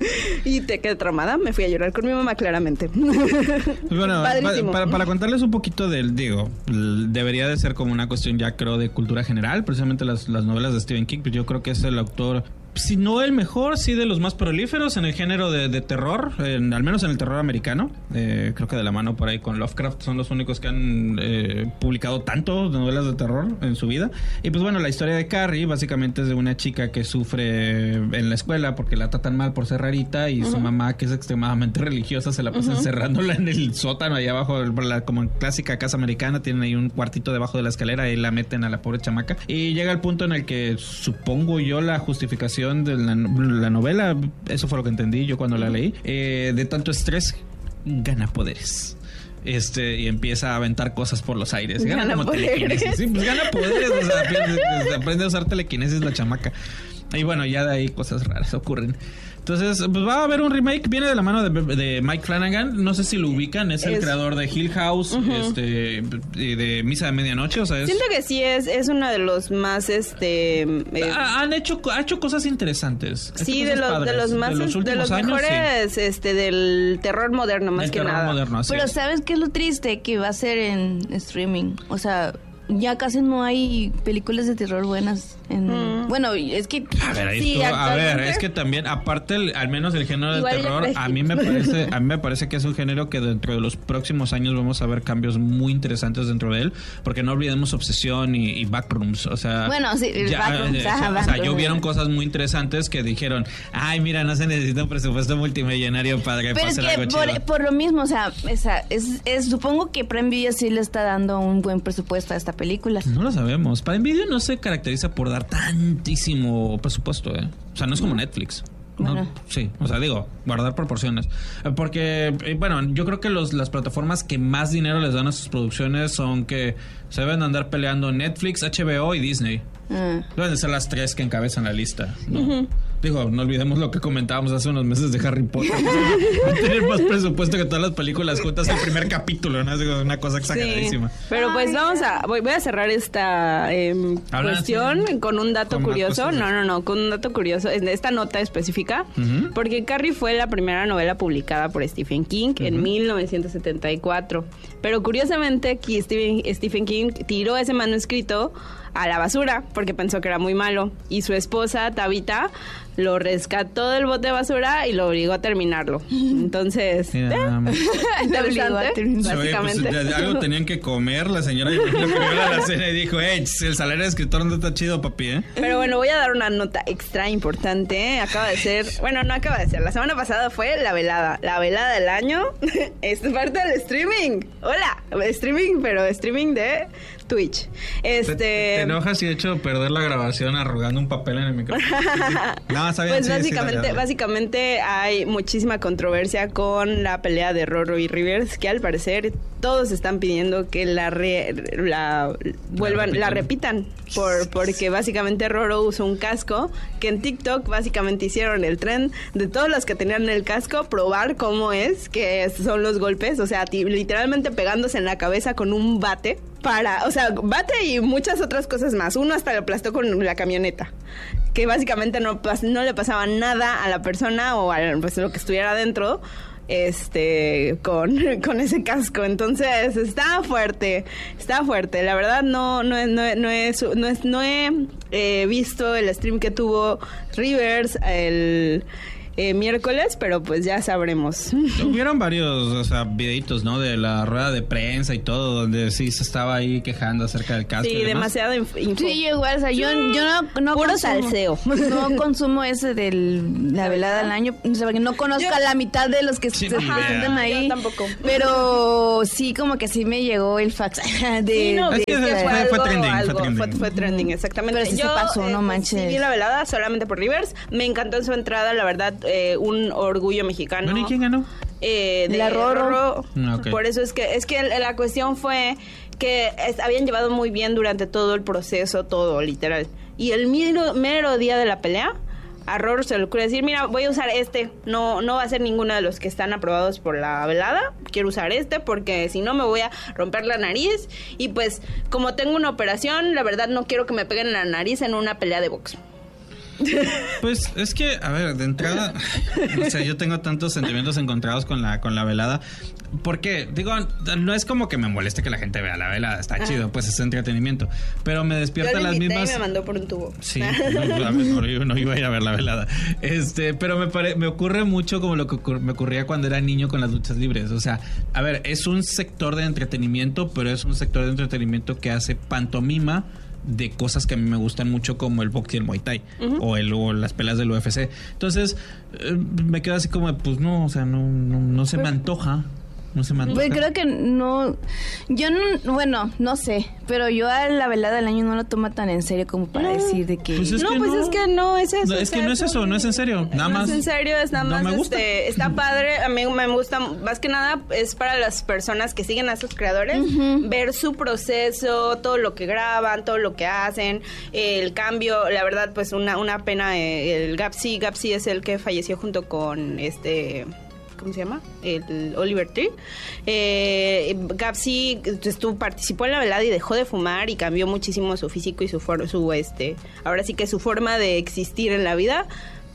y te quedé traumada, me fui a llorar con mi mamá claramente. Pues bueno, pa- para, para contarles un poquito del, digo, debería de ser como una cuestión ya creo de cultura general, precisamente las, las novelas de Stephen King, pues yo creo que es el autor, si no el mejor, sí de los más prolíferos en el género de, de terror, en, al menos en el terror americano. Eh, creo que de la mano por ahí con Lovecraft son los únicos que han eh, publicado tanto de novelas de terror en su vida. Y pues bueno, la historia de Carrie básicamente es de una chica que sufre en la escuela porque la tratan mal por ser rarita y uh-huh. su mamá, que es extremadamente religiosa, se la pasa uh-huh. encerrándola en el sótano ahí abajo, la, como en clásica casa americana, tienen ahí un cuartito debajo de la escalera y la meten a la pobre chamaca. Y llega el punto en el que supongo yo la justificación de la, la novela, eso fue lo que entendí yo cuando la leí, eh, de tanto estrés gana poderes. Este, y empieza a aventar cosas por los aires. Gana, gana como poderes. Telequinesis. Sí, pues gana poderes. O sea, aprende, aprende a usar telequinesis la chamaca. Y bueno, ya de ahí cosas raras ocurren. Entonces, pues va a haber un remake, viene de la mano de, de Mike Flanagan, no sé si lo ubican, es, es el creador de Hill House, uh-huh. este, de Misa de Medianoche, o sea, es... Siento que sí, es, es uno de los más, este... Eh... Ha, han hecho, ha hecho cosas interesantes. Sí, de, lo, de los más, de los, de los años, mejores, sí. este, del terror moderno, más del que terror nada. Moderno, así Pero es. ¿sabes qué es lo triste? Que va a ser en streaming, o sea... Ya casi no hay películas de terror buenas en, mm. Bueno, es que... A ver, ahí Sí, estuvo- a ver, actualmente- es que también, aparte, el- al menos el género del Igual yo terror, prefiero- a mí me parece, a mí me parece que es un género que dentro de los próximos años vamos a ver cambios muy interesantes dentro de él, porque no olvidemos Obsesión y, y Backrooms, o sea, Bueno, sí, el Backrooms, eh, ajá, o sea, Backrooms. ya hubieron cosas muy interesantes que dijeron, ay, mira, no se necesita un presupuesto multimillonario para que Pero es pase que algo por, chido. por lo mismo, o sea, esa, es, es, supongo que Prime Video sí le está dando un buen presupuesto a esta película. No lo sabemos. Prime Video no se caracteriza por dar tantísimo presupuesto, ¿eh? O sea, no es como Netflix. No, Bueno. sí, o sea, digo, guardar proporciones. Eh, Porque, eh, bueno, yo creo que los, las plataformas que más dinero les dan a sus producciones son que se deben andar peleando Netflix, H B O y Disney. Ah. Deben de ser las tres que encabezan la lista, ¿no? Digo, no olvidemos lo que comentábamos hace unos meses de Harry Potter. Va a tener más presupuesto que todas las películas juntas el primer capítulo, ¿no? Es una cosa exageradísima. Sí, pero pues vamos a voy, voy a cerrar esta eh, Habla, cuestión sí. con un dato Con más curioso. cosas. No, no, no, con un dato curioso, en esta nota específica, Ujú. porque Carrie fue la primera novela publicada por Stephen King en mil novecientos setenta y cuatro. Pero curiosamente aquí Stephen, Stephen King tiró ese manuscrito a la basura porque pensó que era muy malo, y su esposa Tabitha lo rescató del bote de basura y lo obligó a terminarlo. Entonces, Mira, eh, nada más. Te obligó a interesante, terminar. Sí, oye, pues, básicamente. de- algo tenían que comer. La señora yo imagino que vio la cena y dijo, hey, el salario de escritor no está chido, papi, ¿eh? Pero bueno, voy a dar una nota extra importante. Acaba de ser, bueno, no acaba de ser. La semana pasada fue la velada. La velada del año es parte del streaming. Hola, streaming, pero streaming de Twitch. Este. Te, te enojas y he hecho perder la grabación arrugando un papel en el micrófono. No, está bien, Pues sí, sí, básicamente, dale, dale. básicamente hay muchísima controversia con la pelea de Roro y Rivers, que al parecer todos están pidiendo que la re- la vuelvan, la repitan. repitan, por porque básicamente Roro usó un casco que en TikTok básicamente hicieron el tren de todos los que tenían el casco probar cómo es que son los golpes, o sea, ti- literalmente pegándose en la cabeza con un bate para, o sea, bate y muchas otras cosas más. Uno hasta lo aplastó con la camioneta, que básicamente no, pas- no le pasaba nada a la persona o a pues, lo que estuviera adentro, este, con, con ese casco. Entonces, está fuerte, está fuerte. La verdad, no, no, no, no, es, no, es, no he eh, visto el stream que tuvo Rivers el eh, miércoles, pero pues ya sabremos. Hubieron varios, o sea, videitos, ¿no? De la rueda de prensa y todo, donde sí se estaba ahí quejando acerca del casco. Sí, y demás. demasiado inf- info. Sí, yo igual, o sea, yo, yo no, no Puro consumo, salseo. no consumo ese de la velada del año, o sea, porque no conozco Yo- a la mitad de los que Sí, se ni idea. presentan ahí. Yo tampoco. Pero sí, como que sí me llegó el fax de... Sí, no, de- Es que es que fue- fue, fue algo- trending, fue algo- trending. fue- fue trending, exactamente. Pero sí se Yo, pasó, no pues, manches. Sí, vi la velada solamente por Rivers. Me encantó su entrada, la verdad, eh, un orgullo mexicano. Bueno, ¿y quién ganó? Eh, de La Roro. Roro. Ah, ok. Por eso es que es que la cuestión fue que es- habían llevado muy bien durante todo el proceso, todo, literal. Y el mero, mero día de la pelea, a Roro se le ocurre decir, mira, voy a usar este, no no va a ser ninguno de los que están aprobados por la velada, quiero usar este porque si no me voy a romper la nariz, y pues como tengo una operación, la verdad no quiero que me peguen en la nariz en una pelea de box. Pues es que, a ver, de entrada, o sea, yo tengo tantos sentimientos encontrados con la con la velada. Porque, digo, no es como que me moleste que la gente vea la velada, está chido, pues es entretenimiento. Pero me Yo despierta le las invité mismas. y me mandó por un tubo. Sí, no, a ver, no, yo no iba a ir a ver la velada. Este, pero me pare- me ocurre mucho como lo que ocur- me ocurría cuando era niño con las luchas libres. O sea, a ver, es un sector de entretenimiento, pero es un sector de entretenimiento que hace pantomima de cosas que a mí me gustan mucho, como el box y el muay thai, uh-huh. o el o las peleas del U F C. Entonces, eh, me quedo así como, pues no, o sea, no, no, no se me antoja. No se me antoja. Pues creo que no, yo no, bueno, no sé, pero yo a la velada del año no lo tomo tan en serio como para decir de que... Pues es no, que pues no. es que no es eso. No, es que no es eso, no es en serio, nada no más. es en serio, es nada no más, me gusta. Este, está padre, a mí me gusta, más que nada es para las personas que siguen a esos creadores, uh-huh. ver su proceso, todo lo que graban, todo lo que hacen, el cambio, la verdad, pues una, una pena, eh, el Gapsi, Gapsi es el que falleció junto con este... ¿cómo se llama? El Oliver Tree. Eh, Gapsi estuvo, participó en la velada y dejó de fumar y cambió muchísimo su físico y su, for, su este, ahora sí que su forma de existir en la vida.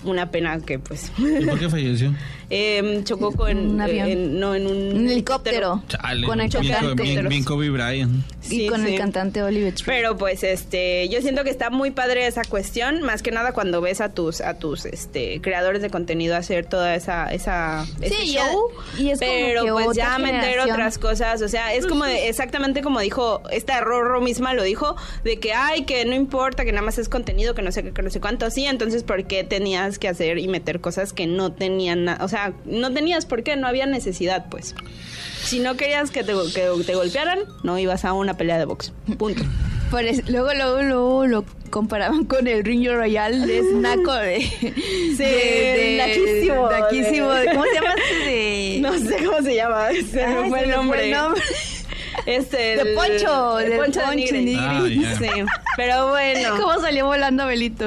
una pena que pues... ¿Y por qué falleció? Eh, chocó con un avión. Eh, no, en un, un helicóptero. Chale, con el bien, cantante. bien, bien Kobe Bryant. Y Sí, con sí. el cantante Oliver Tree. Pero pues este, yo siento que está muy padre esa cuestión, más que nada cuando ves a tus a tus este creadores de contenido hacer toda esa esa ese Sí, ya- show, y es como pero que pues otra ya meter generación. otras cosas, o sea, es como de- exactamente como dijo esta Rorro misma lo dijo de que ay, que no importa, que nada más es contenido, que no sé qué, que no sé cuánto, sí, entonces ¿por qué tenías que hacer y meter cosas que no tenían, na- o sea, no tenías por qué, no había necesidad, pues. Si no querías que te, que te golpearan, no ibas a una pelea de box. Punto. Por eso- luego, luego, luego lo comparaban con el Ring Royal de Snaco de... Sí, naquísimo, naquísimo. de- ¿Cómo se llama este de...? No sé cómo se llama, se Ay, me fue se el me nombre. el nombre. Este, De el- Poncho, el de Poncho de Poncho Nigris. Nigris. Ah, ya. Sí, pero bueno. ¿Cómo salió volando Belito?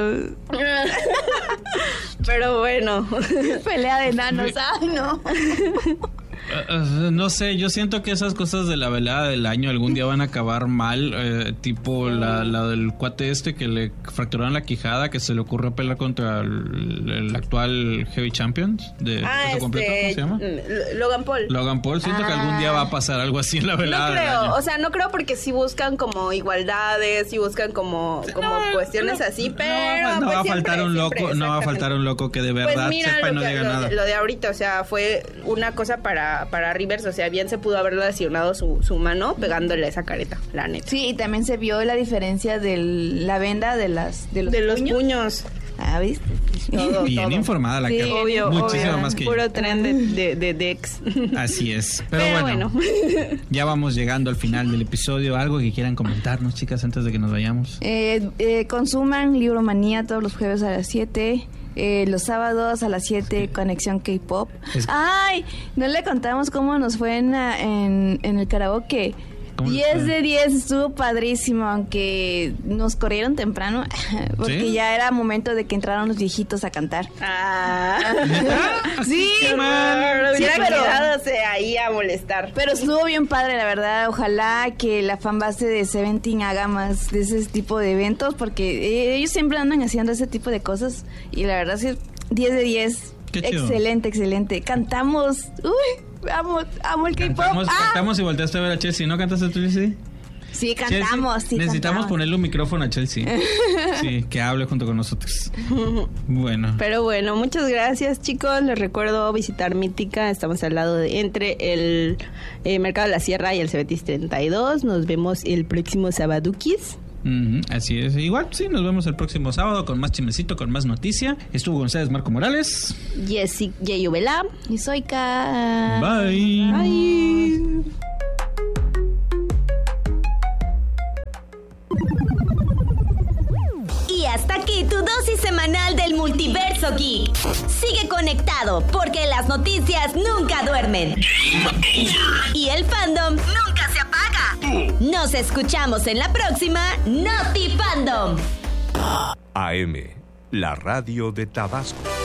Pero bueno. Pelea de enanos. Ay, no. Uh, uh, no sé, yo siento que esas cosas de la velada del año algún día van a acabar mal, eh, tipo la, la del cuate este que le fracturaron la quijada, que se le ocurrió pelear contra el, el actual Heavy Champions de Ah, peso completo, ¿cómo este, se llama? mm, Logan Paul. Logan Paul, siento que algún día va a pasar algo así en la No velada del creo, año. o sea, no creo porque sí buscan como igualdades, sí buscan como, como No, cuestiones no, así, no pero va a- no pues va a siempre, faltar un siempre, loco, no va a faltar exactamente. un loco que de Pues verdad mira sepa y lo, no que- diga lo nada. de, lo de ahorita, o sea, fue una cosa para, para Rivers, o sea, bien se pudo haber lesionado su, su mano pegándole esa careta, la neta. Sí, y también se vio la diferencia de la venda de las de los, De los puños. puños. Ah, ¿viste? Todo, Bien todo. informada la Sí, que Obvio, muchísimo obvio. más que yo. Puro tren de, de, de Dex. Así es. Pero, Pero bueno, bueno. ya vamos llegando al final del episodio. ¿Algo que quieran comentarnos, chicas, antes de que nos vayamos? Eh, eh, consuman Libromanía todos los jueves a las siete. Eh, los sábados a las siete, Conexión K-Pop. Es- Ay, no le contamos cómo nos fue en, la- en, en el karaoke. ¿Cómo les diez fue? de diez, estuvo padrísimo, aunque nos corrieron temprano, porque ¿Sí? ya era momento de que entraran los viejitos a cantar. Ah. Sí, Qué mal. sí, Hubiera pero- quedándose ahí a molestar. Pero estuvo bien padre, la verdad. Ojalá que la fanbase de Seventeen haga más de ese tipo de eventos, porque eh, ellos siempre andan haciendo ese tipo de cosas. Y la verdad es que diez de diez. Qué chido. Excelente, excelente. Cantamos. Uy, amo, amo el K-pop. Cantamos, ¡Ah! cantamos y volteaste a ver a Chelsea. ¿No cantaste tú, Chelsea? Sí, cantamos. Chelsea, Sí, necesitamos cantamos. ponerle un micrófono a Chelsea. Sí, que hable junto con nosotros. Bueno. Pero bueno, muchas gracias, chicos. Les recuerdo visitar Mítica. Estamos al lado de entre el eh, Mercado de la Sierra y el Cebetis treinta y dos. Nos vemos el próximo Sabadukis. Ujú, así es. Igual, sí, nos vemos el próximo sábado con más chismecito, con más noticia. Estuvo con ustedes Marco Morales. Jessy Yeyubela. Y soy Ka. Bye. Bye. Y hasta aquí tu dosis semanal del multiverso geek. Sigue conectado porque las noticias nunca duermen. Y el fandom nunca se apaga. Nos escuchamos en la próxima Noti Fandom. A M, la radio de Tabasco.